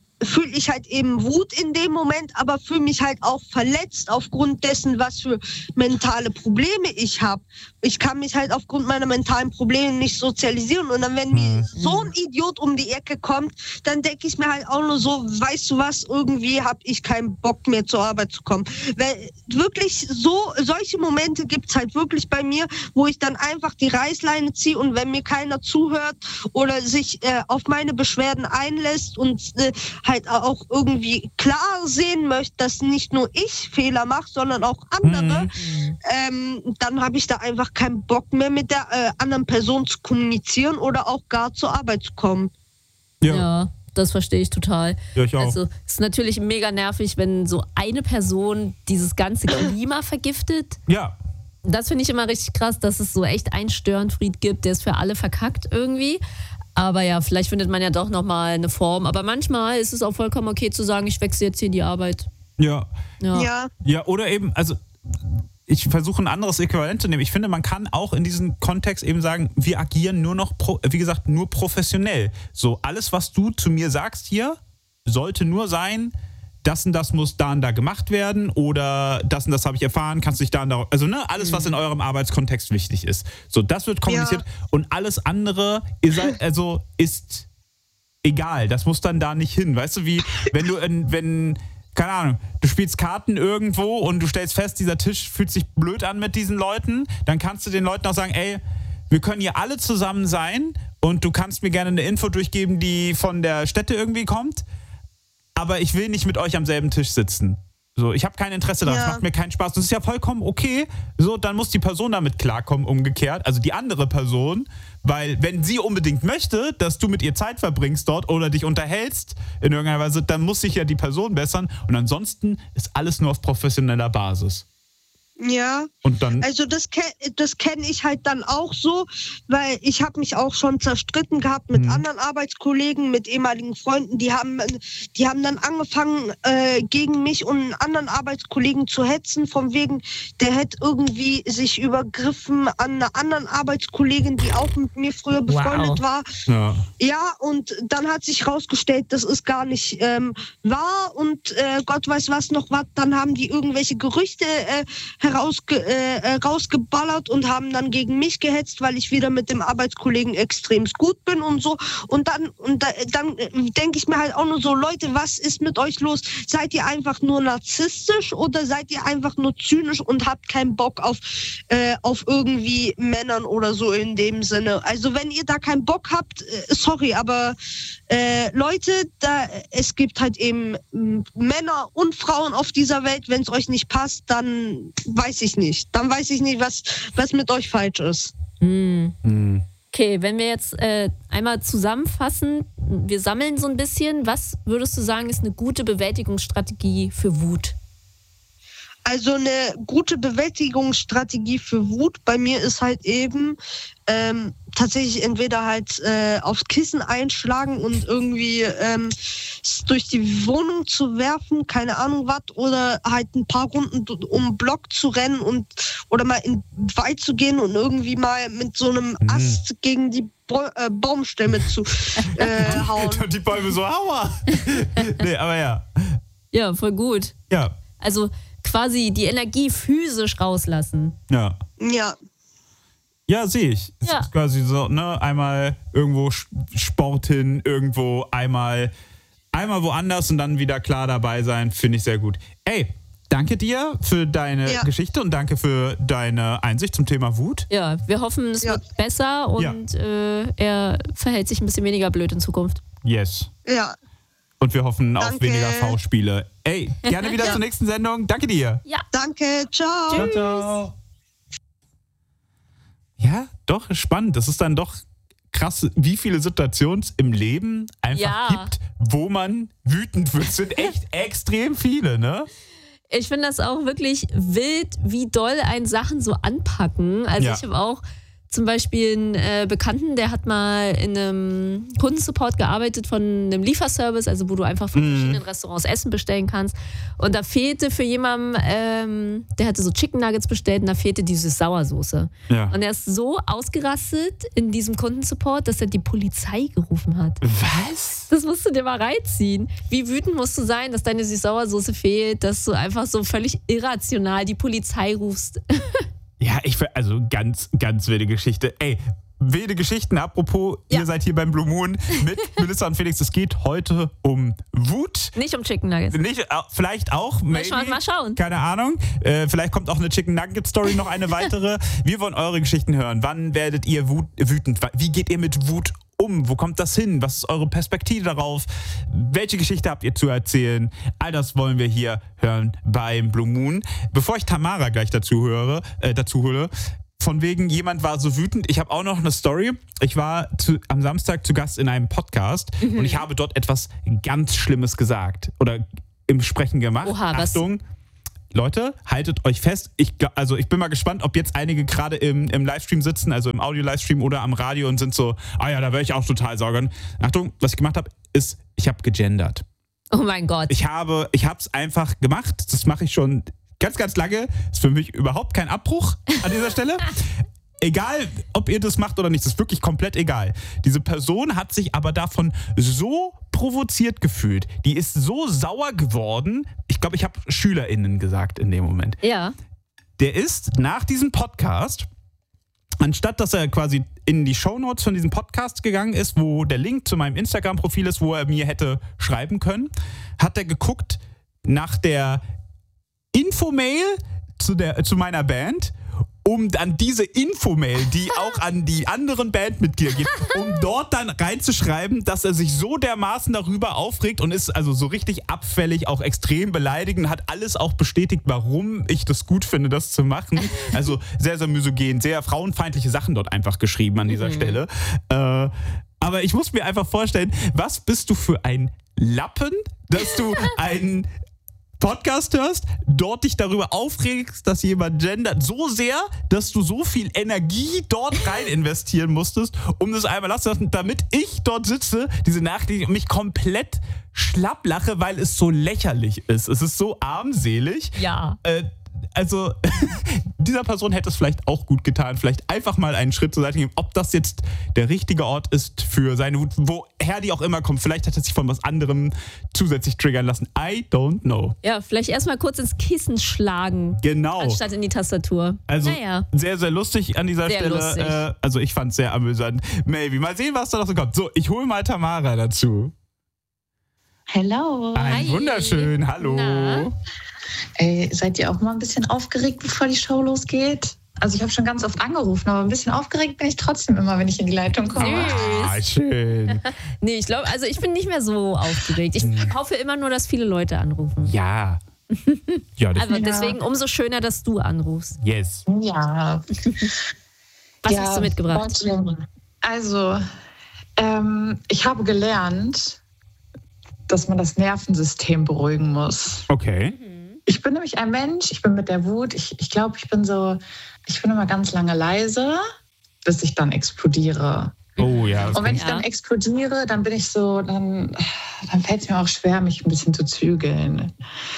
Wut in dem Moment, aber fühle mich halt auch verletzt aufgrund dessen, was für mentale Probleme ich habe. Ich kann mich halt aufgrund meiner mentalen Probleme nicht sozialisieren und dann, wenn mir so ein Idiot um die Ecke kommt, dann denke ich mir halt auch nur so, weißt du was, irgendwie habe ich keinen Bock mehr zur Arbeit zu kommen. Weil wirklich solche Momente gibt es halt wirklich bei mir, wo ich dann einfach die Reißleine ziehe und wenn mir keiner zuhört oder sich auf meine Beschwerden einlässt und halt auch irgendwie klar sehen möchte, dass nicht nur ich Fehler mache, sondern auch andere, dann habe ich da einfach keinen Bock mehr mit der anderen Person zu kommunizieren oder auch gar zur Arbeit zu kommen.
Ja, das verstehe ich total.
Ja, ich auch.
Also es ist natürlich mega nervig, wenn so eine Person dieses ganze Klima vergiftet.
Ja.
Das finde ich immer richtig krass, dass es so echt einen Störenfried gibt, der ist für alle verkackt irgendwie. Aber ja, vielleicht findet man ja doch nochmal eine Form. Aber manchmal ist es auch vollkommen okay zu sagen, ich wechsle jetzt hier die Arbeit.
Ja.
Ja,
oder eben, also ich versuche ein anderes Äquivalent zu nehmen. Ich finde, man kann auch in diesem Kontext eben sagen, wir agieren nur noch, wie gesagt, nur professionell. So, alles, was du zu mir sagst hier, sollte nur sein, das und das muss da und da gemacht werden oder das und das habe ich erfahren, kannst du dich da und da... Also alles, was in eurem Arbeitskontext wichtig ist. So, das wird kommuniziert und alles andere ist egal. Das muss dann da nicht hin. Weißt du, wie wenn keine Ahnung, du spielst Karten irgendwo und du stellst fest, dieser Tisch fühlt sich blöd an mit diesen Leuten, dann kannst du den Leuten auch sagen, ey, wir können hier alle zusammen sein und du kannst mir gerne eine Info durchgeben, die von der Stätte irgendwie kommt, aber ich will nicht mit euch am selben Tisch sitzen. So, ich habe kein Interesse daran, es macht mir keinen Spaß. Das ist ja vollkommen okay. So, dann muss die Person damit klarkommen, umgekehrt, also die andere Person, weil wenn sie unbedingt möchte, dass du mit ihr Zeit verbringst dort oder dich unterhältst in irgendeiner Weise, dann muss sich ja die Person bessern und ansonsten ist alles nur auf professioneller Basis.
Ja,
und dann,
also das kenne ich halt dann auch so, weil ich habe mich auch schon zerstritten gehabt mit anderen Arbeitskollegen, mit ehemaligen Freunden, die haben dann angefangen gegen mich und einen anderen Arbeitskollegen zu hetzen, von wegen, der hätte irgendwie sich übergriffen an einer anderen Arbeitskollegin, die auch mit mir früher befreundet war. Ja, und dann hat sich rausgestellt, das ist gar nicht wahr und Gott weiß was noch was, dann haben die irgendwelche Gerüchte rausgeballert und haben dann gegen mich gehetzt, weil ich wieder mit dem Arbeitskollegen extremst gut bin und so. Und dann denke ich mir halt auch nur so, Leute, was ist mit euch los? Seid ihr einfach nur narzisstisch oder seid ihr einfach nur zynisch und habt keinen Bock auf irgendwie Männern oder so in dem Sinne? Also wenn ihr da keinen Bock habt, sorry, aber Leute, es gibt halt eben Männer und Frauen auf dieser Welt, wenn es euch nicht passt, dann weiß ich nicht. Dann weiß ich nicht, was mit euch falsch ist.
Okay, wenn wir jetzt einmal zusammenfassen, wir sammeln so ein bisschen, was würdest du sagen, ist eine gute Bewältigungsstrategie für Wut?
Also eine gute Bewältigungsstrategie für Wut bei mir ist halt eben tatsächlich entweder halt aufs Kissen einschlagen und irgendwie durch die Wohnung zu werfen, keine Ahnung was, oder halt ein paar Runden um den Block zu rennen oder mal in den Wald zu gehen und irgendwie mal mit so einem Ast gegen die Baumstämme zu hauen.
Und die Bäume so, aua! Nee, aber ja.
Ja, voll gut.
Ja.
Also quasi die Energie physisch rauslassen.
Ja.
Ja.
Ja, sehe ich. Es ist quasi so, ne, einmal irgendwo Sport hin, irgendwo einmal woanders und dann wieder klar dabei sein, finde ich sehr gut. Ey, danke dir für deine Geschichte und danke für deine Einsicht zum Thema Wut. Ja,
wir hoffen, es wird besser und er verhält sich ein bisschen weniger blöd in Zukunft.
Yes.
Ja.
Und wir hoffen auf weniger V-Spiele. Ey, gerne wieder zur nächsten Sendung. Danke dir.
Ja.
Danke. Ciao.
Tschüss.
Ciao. Ja, doch, spannend. Das ist dann doch krass, wie viele Situationen es im Leben einfach gibt, wo man wütend wird. Es sind echt extrem viele, ne?
Ich finde das auch wirklich wild, wie doll einen Sachen so anpacken. Also ich habe auch zum Beispiel einen Bekannten, der hat mal in einem Kundensupport gearbeitet von einem Lieferservice, also wo du einfach von verschiedenen Restaurants Essen bestellen kannst. Und da fehlte für jemanden, der hatte so Chicken Nuggets bestellt und da fehlte diese Sauersoße. Ja. Und er ist so ausgerastet in diesem Kundensupport, dass er die Polizei gerufen hat.
Was?
Das musst du dir mal reinziehen. Wie wütend musst du sein, dass deine Sauersoße fehlt, dass du einfach so völlig irrational die Polizei rufst.
Ja, also ganz, ganz wilde Geschichte. Ey, wilde Geschichten, apropos, ihr seid hier beim Blue Moon mit Melissa und Felix. Es geht heute um Wut.
Nicht um Chicken Nuggets.
Vielleicht auch.
Mal schauen.
Keine Ahnung. Vielleicht kommt auch eine Chicken Nugget Story, noch eine weitere. Wir wollen eure Geschichten hören. Wann werdet ihr wütend? Wie geht ihr mit Wut Wo kommt das hin? Was ist eure Perspektive darauf? Welche Geschichte habt ihr zu erzählen? All das wollen wir hier hören beim Blue Moon. Bevor ich Tamara gleich dazu hole, von wegen, jemand war so wütend. Ich habe auch noch eine Story. Ich war am Samstag zu Gast in einem Podcast und ich habe dort etwas ganz Schlimmes gesagt oder im Sprechen gemacht.
Oha,
Achtung, Leute, haltet euch fest. Ich bin mal gespannt, ob jetzt einige gerade im Livestream sitzen, also im Audio-Livestream oder am Radio und sind so, da wäre ich auch total saugen. Achtung, was ich gemacht habe, ist, ich habe gegendert.
Oh mein Gott.
Ich habe es einfach gemacht. Das mache ich schon ganz, ganz lange. Ist für mich überhaupt kein Abbruch an dieser Stelle. Egal, ob ihr das macht oder nicht, das ist wirklich komplett egal. Diese Person hat sich aber davon so provoziert gefühlt. Die ist so sauer geworden. Ich glaube, ich habe SchülerInnen gesagt in dem Moment.
Ja.
Der ist nach diesem Podcast, anstatt dass er quasi in die Shownotes von diesem Podcast gegangen ist, wo der Link zu meinem Instagram-Profil ist, wo er mir hätte schreiben können, hat er geguckt nach der Infomail zu meiner Band, um an diese Infomail, die auch an die anderen Bandmitglieder geht, um dort dann reinzuschreiben, dass er sich so dermaßen darüber aufregt und ist also so richtig abfällig, auch extrem beleidigend, hat alles auch bestätigt, warum ich das gut finde, das zu machen. Also sehr, sehr misogen, sehr frauenfeindliche Sachen dort einfach geschrieben an dieser Stelle. Aber ich muss mir einfach vorstellen, was bist du für ein Lappen, dass du einen Podcast hörst, dort dich darüber aufregst, dass jemand gendert, so sehr, dass du so viel Energie dort rein investieren musstest, um das einmal lassen zu lassen, damit ich dort sitze, diese Nachricht und mich komplett schlapp lache, weil es so lächerlich ist. Es ist so armselig.
Ja.
Also, dieser Person hätte es vielleicht auch gut getan, vielleicht einfach mal einen Schritt zur Seite geben, ob das jetzt der richtige Ort ist für seine Wut, woher die auch immer kommt. Vielleicht hat er sich von was anderem zusätzlich triggern lassen. I don't know.
Ja, vielleicht erstmal kurz ins Kissen schlagen.
Genau.
Anstatt in die Tastatur.
Also, sehr, sehr lustig an dieser
sehr
Stelle. Also, ich fand es sehr amüsant. Maybe. Mal sehen, was da noch so kommt. So, ich hole mal Tamara dazu.
Hello.
Ein wunderschön. Hallo.
Na?
Seid ihr auch mal ein bisschen aufgeregt, bevor die Show losgeht? Also ich habe schon ganz oft angerufen, aber ein bisschen aufgeregt bin ich trotzdem immer, wenn ich in die Leitung komme.
Schön.
Nee, ich glaube, also ich bin nicht mehr so aufgeregt. Ich hoffe immer nur, dass viele Leute anrufen.
Ja.
Also deswegen umso schöner, dass du anrufst.
Yes.
Ja.
Was hast du mitgebracht?
Also, ich habe gelernt, dass man das Nervensystem beruhigen muss.
Okay.
Ich bin nämlich ein Mensch, ich bin mit der Wut, ich glaube, ich bin immer ganz lange leise, bis ich dann explodiere.
Oh ja.
Und wenn ich dann explodiere, dann bin ich so, dann fällt es mir auch schwer, mich ein bisschen zu zügeln.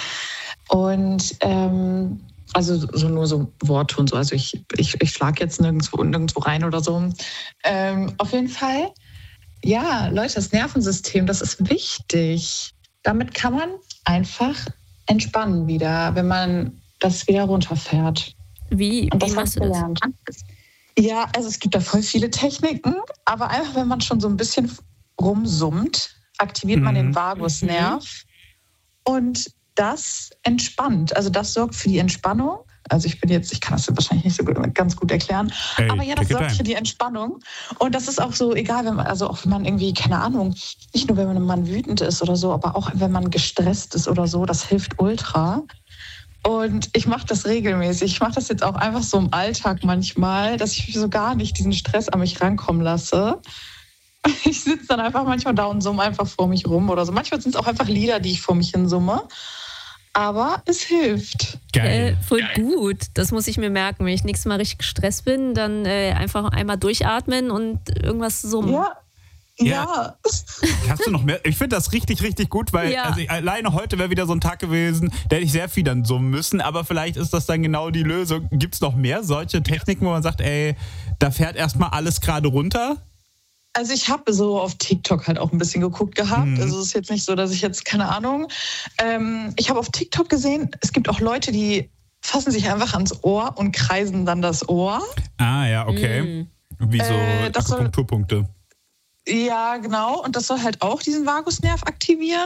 Und also so nur so Worte und so, also ich schlage jetzt nirgendwo rein oder so. Auf jeden Fall, ja, Leute, das Nervensystem, das ist wichtig. Damit kann man einfach entspannen wieder, wenn man das wieder runterfährt.
Wie machst du das?
Ja, also es gibt da voll viele Techniken, aber einfach, wenn man schon so ein bisschen rumsummt, aktiviert man den Vagusnerv und das entspannt. Also das sorgt für die Entspannung. Also ich kann das wahrscheinlich nicht so ganz gut erklären, aber ja, das sorgt für die Entspannung. Und das ist auch so, egal, wenn man irgendwie, keine Ahnung, nicht nur, wenn man wütend ist oder so, aber auch wenn man gestresst ist oder so, das hilft ultra. Und ich mache das regelmäßig. Ich mache das jetzt auch einfach so im Alltag manchmal, dass ich so gar nicht diesen Stress an mich rankommen lasse. Ich sitze dann einfach manchmal da und summe einfach vor mich rum oder so. Manchmal sind es auch einfach Lieder, die ich vor mich hin summe. Aber es hilft.
Geil.
Voll gut. Das muss ich mir merken. Wenn ich nächstes Mal richtig gestresst bin, dann einfach einmal durchatmen und irgendwas summen.
Ja.
Hast du noch mehr? Ich finde das richtig, richtig gut, weil alleine heute wäre wieder so ein Tag gewesen, da hätte ich sehr viel dann summen müssen, aber vielleicht ist das dann genau die Lösung. Gibt es noch mehr solche Techniken, wo man sagt, da fährt erstmal alles gerade runter?
Also ich habe so auf TikTok halt auch ein bisschen geguckt gehabt. Also es ist jetzt nicht so, dass ich jetzt, keine Ahnung. Ich habe auf TikTok gesehen, es gibt auch Leute, die fassen sich einfach ans Ohr und kreisen dann das Ohr.
Ah ja, okay. Wie so Akupunkturpunkte.
Ja, genau. Und das soll halt auch diesen Vagusnerv aktivieren.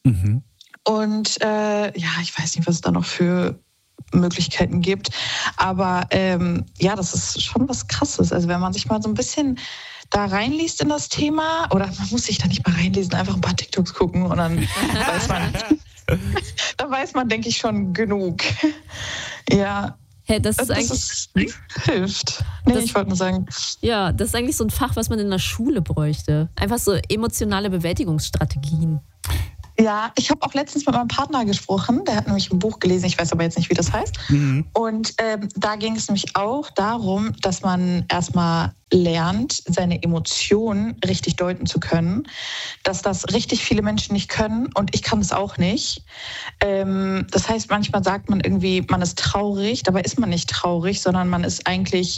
Und ich weiß nicht, was es da noch für Möglichkeiten gibt. Aber das ist schon was Krasses. Also wenn man sich mal so ein bisschen da reinliest in das Thema, oder man muss sich da nicht mal reinlesen, einfach ein paar TikToks gucken und dann weiß man, denke ich, schon genug. Ja.
Hey, das ist eigentlich...
hilft. Nee, ich wollte nur sagen.
Ja, das ist eigentlich so ein Fach, was man in der Schule bräuchte. Einfach so emotionale Bewältigungsstrategien.
Ja, ich habe auch letztens mit meinem Partner gesprochen, der hat nämlich ein Buch gelesen, ich weiß aber jetzt nicht, wie das heißt. Und da ging es nämlich auch darum, dass man erstmal lernt, seine Emotionen richtig deuten zu können, dass das richtig viele Menschen nicht können und ich kann es auch nicht. Das heißt, manchmal sagt man irgendwie, man ist traurig, dabei ist man nicht traurig, sondern man ist eigentlich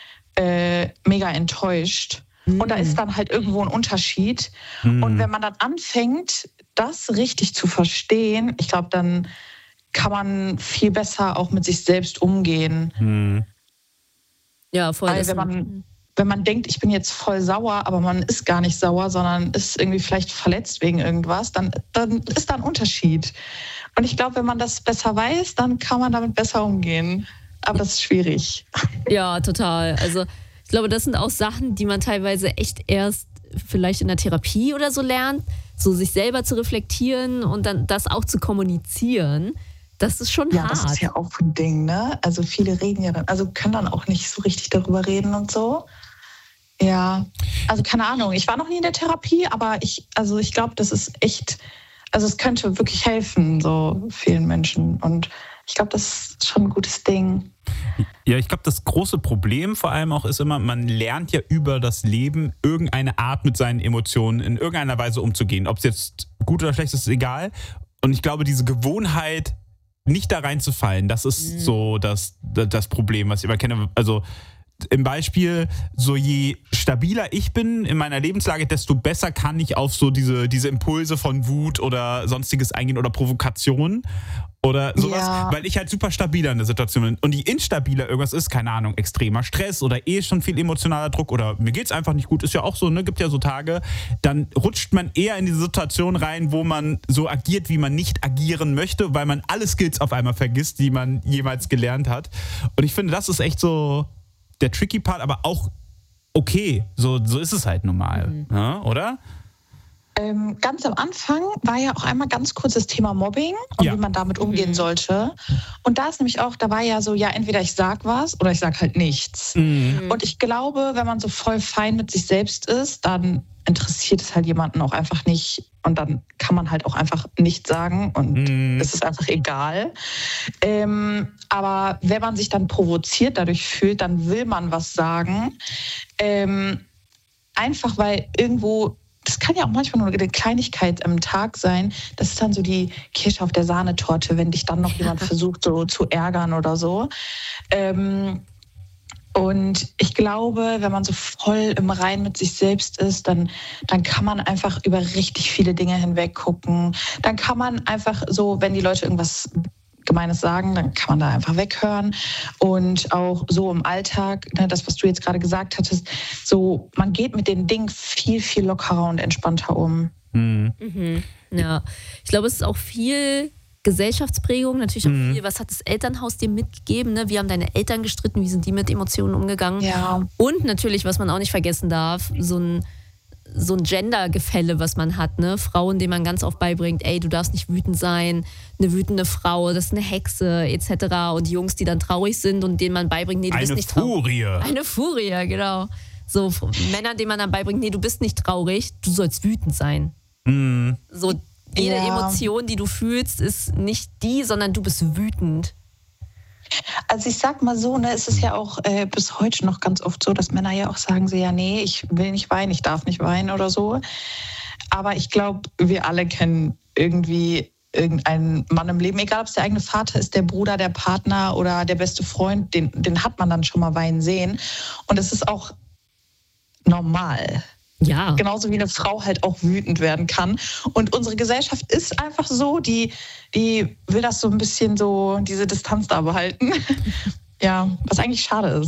mega enttäuscht. Und da ist dann halt irgendwo ein Unterschied. Und wenn man dann anfängt, das richtig zu verstehen, ich glaube, dann kann man viel besser auch mit sich selbst umgehen.
Ja, voll.
Weil wenn man denkt, ich bin jetzt voll sauer, aber man ist gar nicht sauer, sondern ist irgendwie vielleicht verletzt wegen irgendwas, dann ist da ein Unterschied. Und ich glaube, wenn man das besser weiß, dann kann man damit besser umgehen. Aber das ist schwierig.
Ja, total. Also ich glaube, das sind auch Sachen, die man teilweise echt erst vielleicht in der Therapie oder so lernt, so sich selber zu reflektieren und dann das auch zu kommunizieren. Das ist schon hart.
Ja, das ist ja auch ein Ding, ne? Also viele reden ja dann, also können dann auch nicht so richtig darüber reden und so. Ja, also keine Ahnung. Ich war noch nie in der Therapie, aber ich glaube, das ist echt, also es könnte wirklich helfen, so vielen Menschen. Und ich glaube, das ist schon ein gutes Ding.
Ja, ich glaube, das große Problem vor allem auch ist immer, man lernt ja über das Leben irgendeine Art mit seinen Emotionen in irgendeiner Weise umzugehen. Ob es jetzt gut oder schlecht ist, ist egal. Und ich glaube, diese Gewohnheit, nicht da reinzufallen, das ist so das Problem, was ich immer kenne. Also im Beispiel, so je stabiler ich bin in meiner Lebenslage, desto besser kann ich auf so diese Impulse von Wut oder sonstiges eingehen oder Provokation oder sowas, weil ich halt super stabiler in der Situation bin. Und je instabiler irgendwas ist, keine Ahnung, extremer Stress oder schon viel emotionaler Druck oder mir geht's einfach nicht gut, ist ja auch so, ne, gibt ja so Tage, dann rutscht man eher in diese Situation rein, wo man so agiert, wie man nicht agieren möchte, weil man alle Skills auf einmal vergisst, die man jemals gelernt hat. Und ich finde, das ist echt so der tricky Part, aber auch okay, so ist es halt normal, ja, oder?
Ganz am Anfang war ja auch einmal ganz kurz das Thema Mobbing und wie man damit umgehen sollte. Und da ist nämlich auch, da war ja so, ja, entweder ich sag was oder ich sag halt nichts. Und ich glaube, wenn man so voll fein mit sich selbst ist, dann interessiert es halt jemanden auch einfach nicht. Und dann kann man halt auch einfach nichts sagen und es ist einfach egal. Aber wenn man sich dann provoziert dadurch fühlt, dann will man was sagen. Einfach weil irgendwo, das kann ja auch manchmal nur eine Kleinigkeit am Tag sein. Das ist dann so die Kirsche auf der Sahnetorte, wenn dich dann noch jemand versucht so zu ärgern oder so. Und ich glaube, wenn man so voll im Reinen mit sich selbst ist, dann kann man einfach über richtig viele Dinge hinweg gucken. Dann kann man einfach so, wenn die Leute irgendwas Gemeines sagen, dann kann man da einfach weghören. Und auch so im Alltag, ne, das, was du jetzt gerade gesagt hattest, so, man geht mit den Dingen viel, viel lockerer und entspannter um.
Ja, ich glaube, es ist auch viel Gesellschaftsprägung, natürlich auch viel, was hat das Elternhaus dir mitgegeben, ne? Wie haben deine Eltern gestritten, wie sind die mit Emotionen umgegangen?
Ja.
Und natürlich, was man auch nicht vergessen darf, so ein Gender-Gefälle, was man hat, ne? Frauen, denen man ganz oft beibringt, ey, du darfst nicht wütend sein, eine wütende Frau, das ist eine Hexe, etc. Und die Jungs, die dann traurig sind und denen man beibringt, nee, du bist nicht traurig. Eine Furie, genau. So Männer, denen man dann beibringt, nee, du bist nicht traurig, du sollst wütend sein. So, jede Emotion, die du fühlst, ist nicht die, sondern du bist wütend.
Also ich sag mal so, ne, es ist ja auch bis heute noch ganz oft so, dass Männer ja auch sagen, ja, nee, ich will nicht weinen, ich darf nicht weinen oder so. Aber ich glaube, wir alle kennen irgendwie irgendeinen Mann im Leben, egal ob es der eigene Vater ist, der Bruder, der Partner oder der beste Freund, den hat man dann schon mal weinen sehen. Und es ist auch normal.
Ja.
Genauso wie eine Frau halt auch wütend werden kann. Und unsere Gesellschaft ist einfach so, die will das so ein bisschen so, diese Distanz da behalten. Ja, was eigentlich schade ist.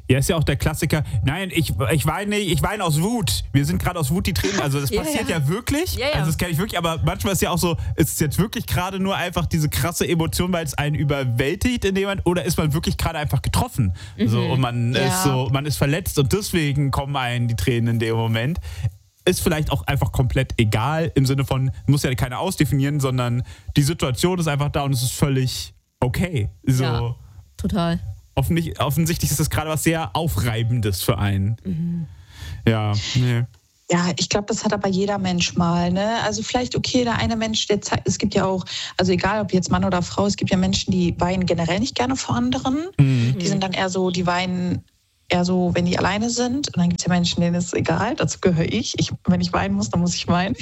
Ja, ist ja auch der Klassiker. Nein, ich weine nicht, ich weine aus Wut. Wir sind gerade aus Wut die Tränen. Also das passiert ja wirklich. Ja. Also das kenne ich wirklich. Aber manchmal ist ja auch so, ist es jetzt wirklich gerade nur einfach diese krasse Emotion, weil es einen überwältigt in dem Moment, oder ist man wirklich gerade einfach getroffen? So, und man ist verletzt und deswegen kommen einem die Tränen in dem Moment. Ist vielleicht auch einfach komplett egal, im Sinne von, muss ja keiner ausdefinieren, sondern die Situation ist einfach da und es ist völlig okay. So.
Ja, total.
Offensichtlich ist das gerade was sehr Aufreibendes für einen. Ja, nee.
Ja, ich glaube, das hat aber jeder Mensch mal. Ne? Also vielleicht, okay, der eine Mensch, der zeigt, es gibt ja auch, also egal ob jetzt Mann oder Frau, es gibt ja Menschen, die weinen generell nicht gerne vor anderen. Die sind dann eher so, die weinen eher so, wenn die alleine sind. Und dann gibt es ja Menschen, denen ist es egal, dazu gehöre ich. Wenn ich weinen muss, dann muss ich weinen.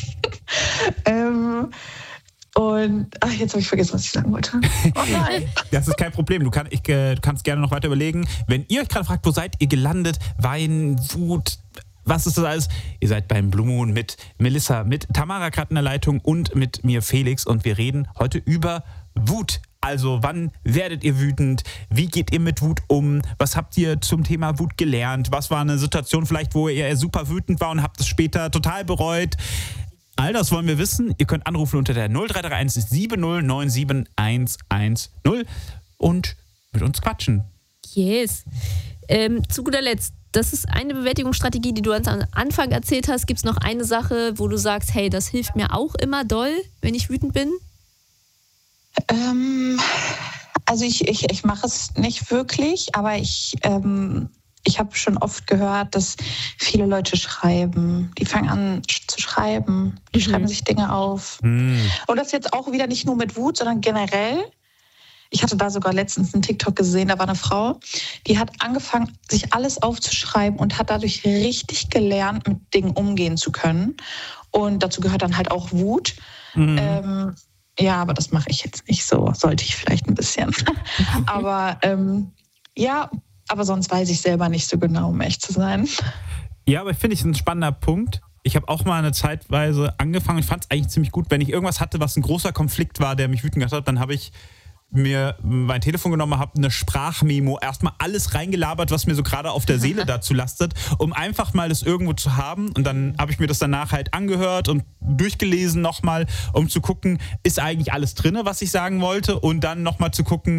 Und jetzt habe ich vergessen, was ich sagen wollte. Oh nein.
Das ist kein Problem. Du kannst gerne noch weiter überlegen. Wenn ihr euch gerade fragt, wo seid ihr gelandet? Wein, Wut, was ist das alles? Ihr seid beim Blue Moon mit Melissa, mit Tamara gerade in der Leitung und mit mir Felix. Und wir reden heute über Wut. Also wann werdet ihr wütend? Wie geht ihr mit Wut um? Was habt ihr zum Thema Wut gelernt? Was war eine Situation vielleicht, wo ihr super wütend war und habt es später total bereut? All das wollen wir wissen. Ihr könnt anrufen unter der 0331 7097 110 und mit uns quatschen.
Yes. Zu guter Letzt, das ist eine Bewältigungsstrategie, die du uns am Anfang erzählt hast. Gibt es noch eine Sache, wo du sagst, hey, das hilft mir auch immer doll, wenn ich wütend bin?
Also ich mache es nicht wirklich, aber ich habe schon oft gehört, dass viele Leute schreiben. Die fangen an zu schreiben. Die schreiben sich Dinge auf. Und das jetzt auch wieder nicht nur mit Wut, sondern generell. Ich hatte da sogar letztens einen TikTok gesehen, da war eine Frau, die hat angefangen, sich alles aufzuschreiben und hat dadurch richtig gelernt, mit Dingen umgehen zu können. Und dazu gehört dann halt auch Wut. Ja, aber das mache ich jetzt nicht so. Sollte ich vielleicht ein bisschen. Aber aber sonst weiß ich selber nicht so genau, um echt zu sein.
Ja, aber finde ich ein spannender Punkt. Ich habe auch mal eine Zeitweise angefangen. Ich fand es eigentlich ziemlich gut, wenn ich irgendwas hatte, was ein großer Konflikt war, der mich wütend gemacht hat, dann habe ich mir mein Telefon genommen, habe eine Sprachmemo, erstmal alles reingelabert, was mir so gerade auf der Seele dazu lastet, um einfach mal das irgendwo zu haben. Und dann habe ich mir das danach halt angehört und durchgelesen nochmal, um zu gucken, ist eigentlich alles drin, was ich sagen wollte? Und dann nochmal zu gucken,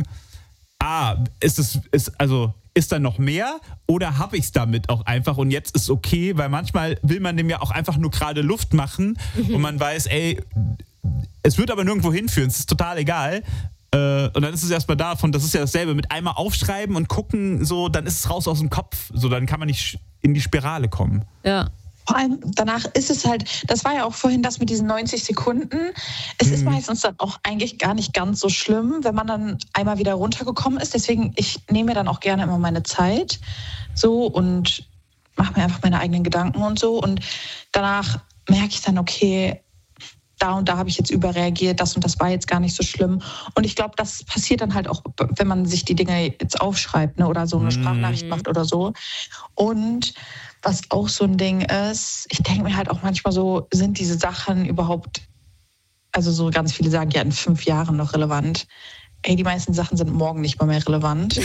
ist da noch mehr oder habe ich es damit auch einfach und jetzt ist es okay, weil manchmal will man dem ja auch einfach nur gerade Luft machen und man weiß, es wird aber nirgendwo hinführen, es ist total egal. Und dann ist es erstmal davon, das ist ja dasselbe, mit einmal aufschreiben und gucken, so, dann ist es raus aus dem Kopf, so, dann kann man nicht in die Spirale kommen.
Ja.
Vor allem danach ist es halt, das war ja auch vorhin das mit diesen 90 Sekunden. Es ist meistens dann auch eigentlich gar nicht ganz so schlimm, wenn man dann einmal wieder runtergekommen ist. Deswegen, ich nehme mir dann auch gerne immer meine Zeit so und mache mir einfach meine eigenen Gedanken und so. Und danach merke ich dann, okay, da und da habe ich jetzt überreagiert, das und das war jetzt gar nicht so schlimm. Und ich glaube, das passiert dann halt auch, wenn man sich die Dinge jetzt aufschreibt, ne, oder so eine Sprachnachricht macht oder so. Und was auch so ein Ding ist, ich denke mir halt auch manchmal so, sind diese Sachen überhaupt, also so ganz viele sagen ja in 5 Jahren noch relevant. Die meisten Sachen sind morgen nicht mal mehr relevant.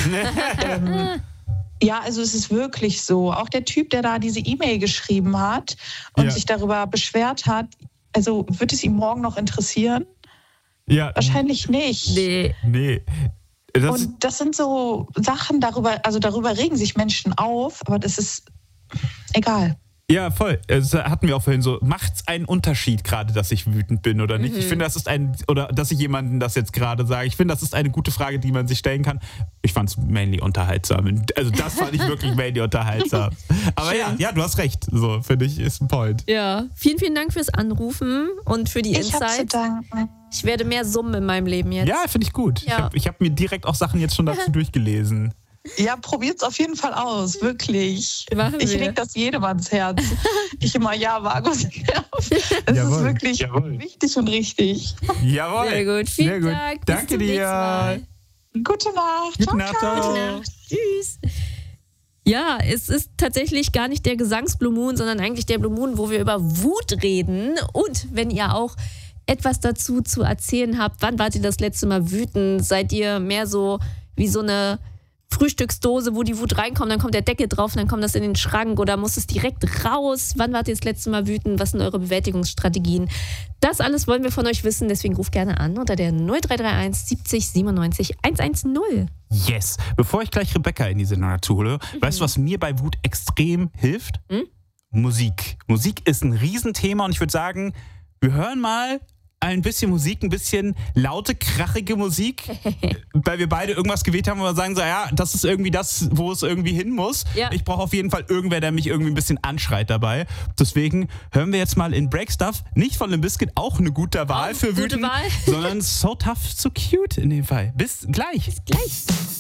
Ja, also es ist wirklich so. Auch der Typ, der da diese E-Mail geschrieben hat und sich darüber beschwert hat, also wird es ihm morgen noch interessieren?
Ja.
Wahrscheinlich nicht.
Nee.
Und das sind so Sachen, darüber regen sich Menschen auf, aber das ist egal.
Ja, voll. Das hatten wir auch vorhin so. Macht's einen Unterschied gerade, dass ich wütend bin oder nicht? Ich finde, oder dass ich jemandem das jetzt gerade sage. Ich finde, das ist eine gute Frage, die man sich stellen kann. Ich fand es mainly unterhaltsam. Also das fand ich wirklich mainly unterhaltsam. Aber ja, du hast recht. So, finde ich, ist ein Point.
Ja, vielen, vielen Dank fürs Anrufen und für die Insights.
Ich habe zu danken.
Ich werde mehr summen in meinem Leben jetzt.
Ja, finde ich gut. Ja. Ich hab mir direkt auch Sachen jetzt schon dazu durchgelesen.
Ja, probiert's auf jeden Fall aus, wirklich. Ich lege das jedem ans Herz. Ich immer, Vagus. Es ist wirklich wichtig und richtig.
Jawohl.
Sehr gut, vielen Dank.
Danke dir.
Gute Nacht.
Gute Nacht.
Gute Nacht. Tschüss. Ja, es ist tatsächlich gar nicht der Gesangs-Blue Moon, sondern eigentlich der Blue Moon, wo wir über Wut reden. Und wenn ihr auch etwas dazu zu erzählen habt, wann wart ihr das letzte Mal wütend? Seid ihr mehr so wie so eine Frühstücksdose, wo die Wut reinkommt, dann kommt der Deckel drauf, dann kommt das in den Schrank oder muss es direkt raus? Wann wart ihr das letzte Mal wütend? Was sind eure Bewältigungsstrategien? Das alles wollen wir von euch wissen, deswegen ruft gerne an unter der 0331 70 97 110.
Yes. Bevor ich gleich Rebecca in die Sendung dazu hole, weißt du, was mir bei Wut extrem hilft? Musik. Musik ist ein Riesenthema und ich würde sagen, wir hören mal ein bisschen Musik, ein bisschen laute, krachige Musik, weil wir beide irgendwas gewählt haben, wo wir sagen so, ja, das ist irgendwie das, wo es irgendwie hin muss. Ja. Ich brauche auf jeden Fall irgendwer, der mich irgendwie ein bisschen anschreit dabei. Deswegen hören wir jetzt mal in Break Stuff, nicht von Limp Bizkit, auch eine gute Wahl für Wütend, sondern So Tough, So Cute in dem Fall. Bis gleich.
Bis gleich.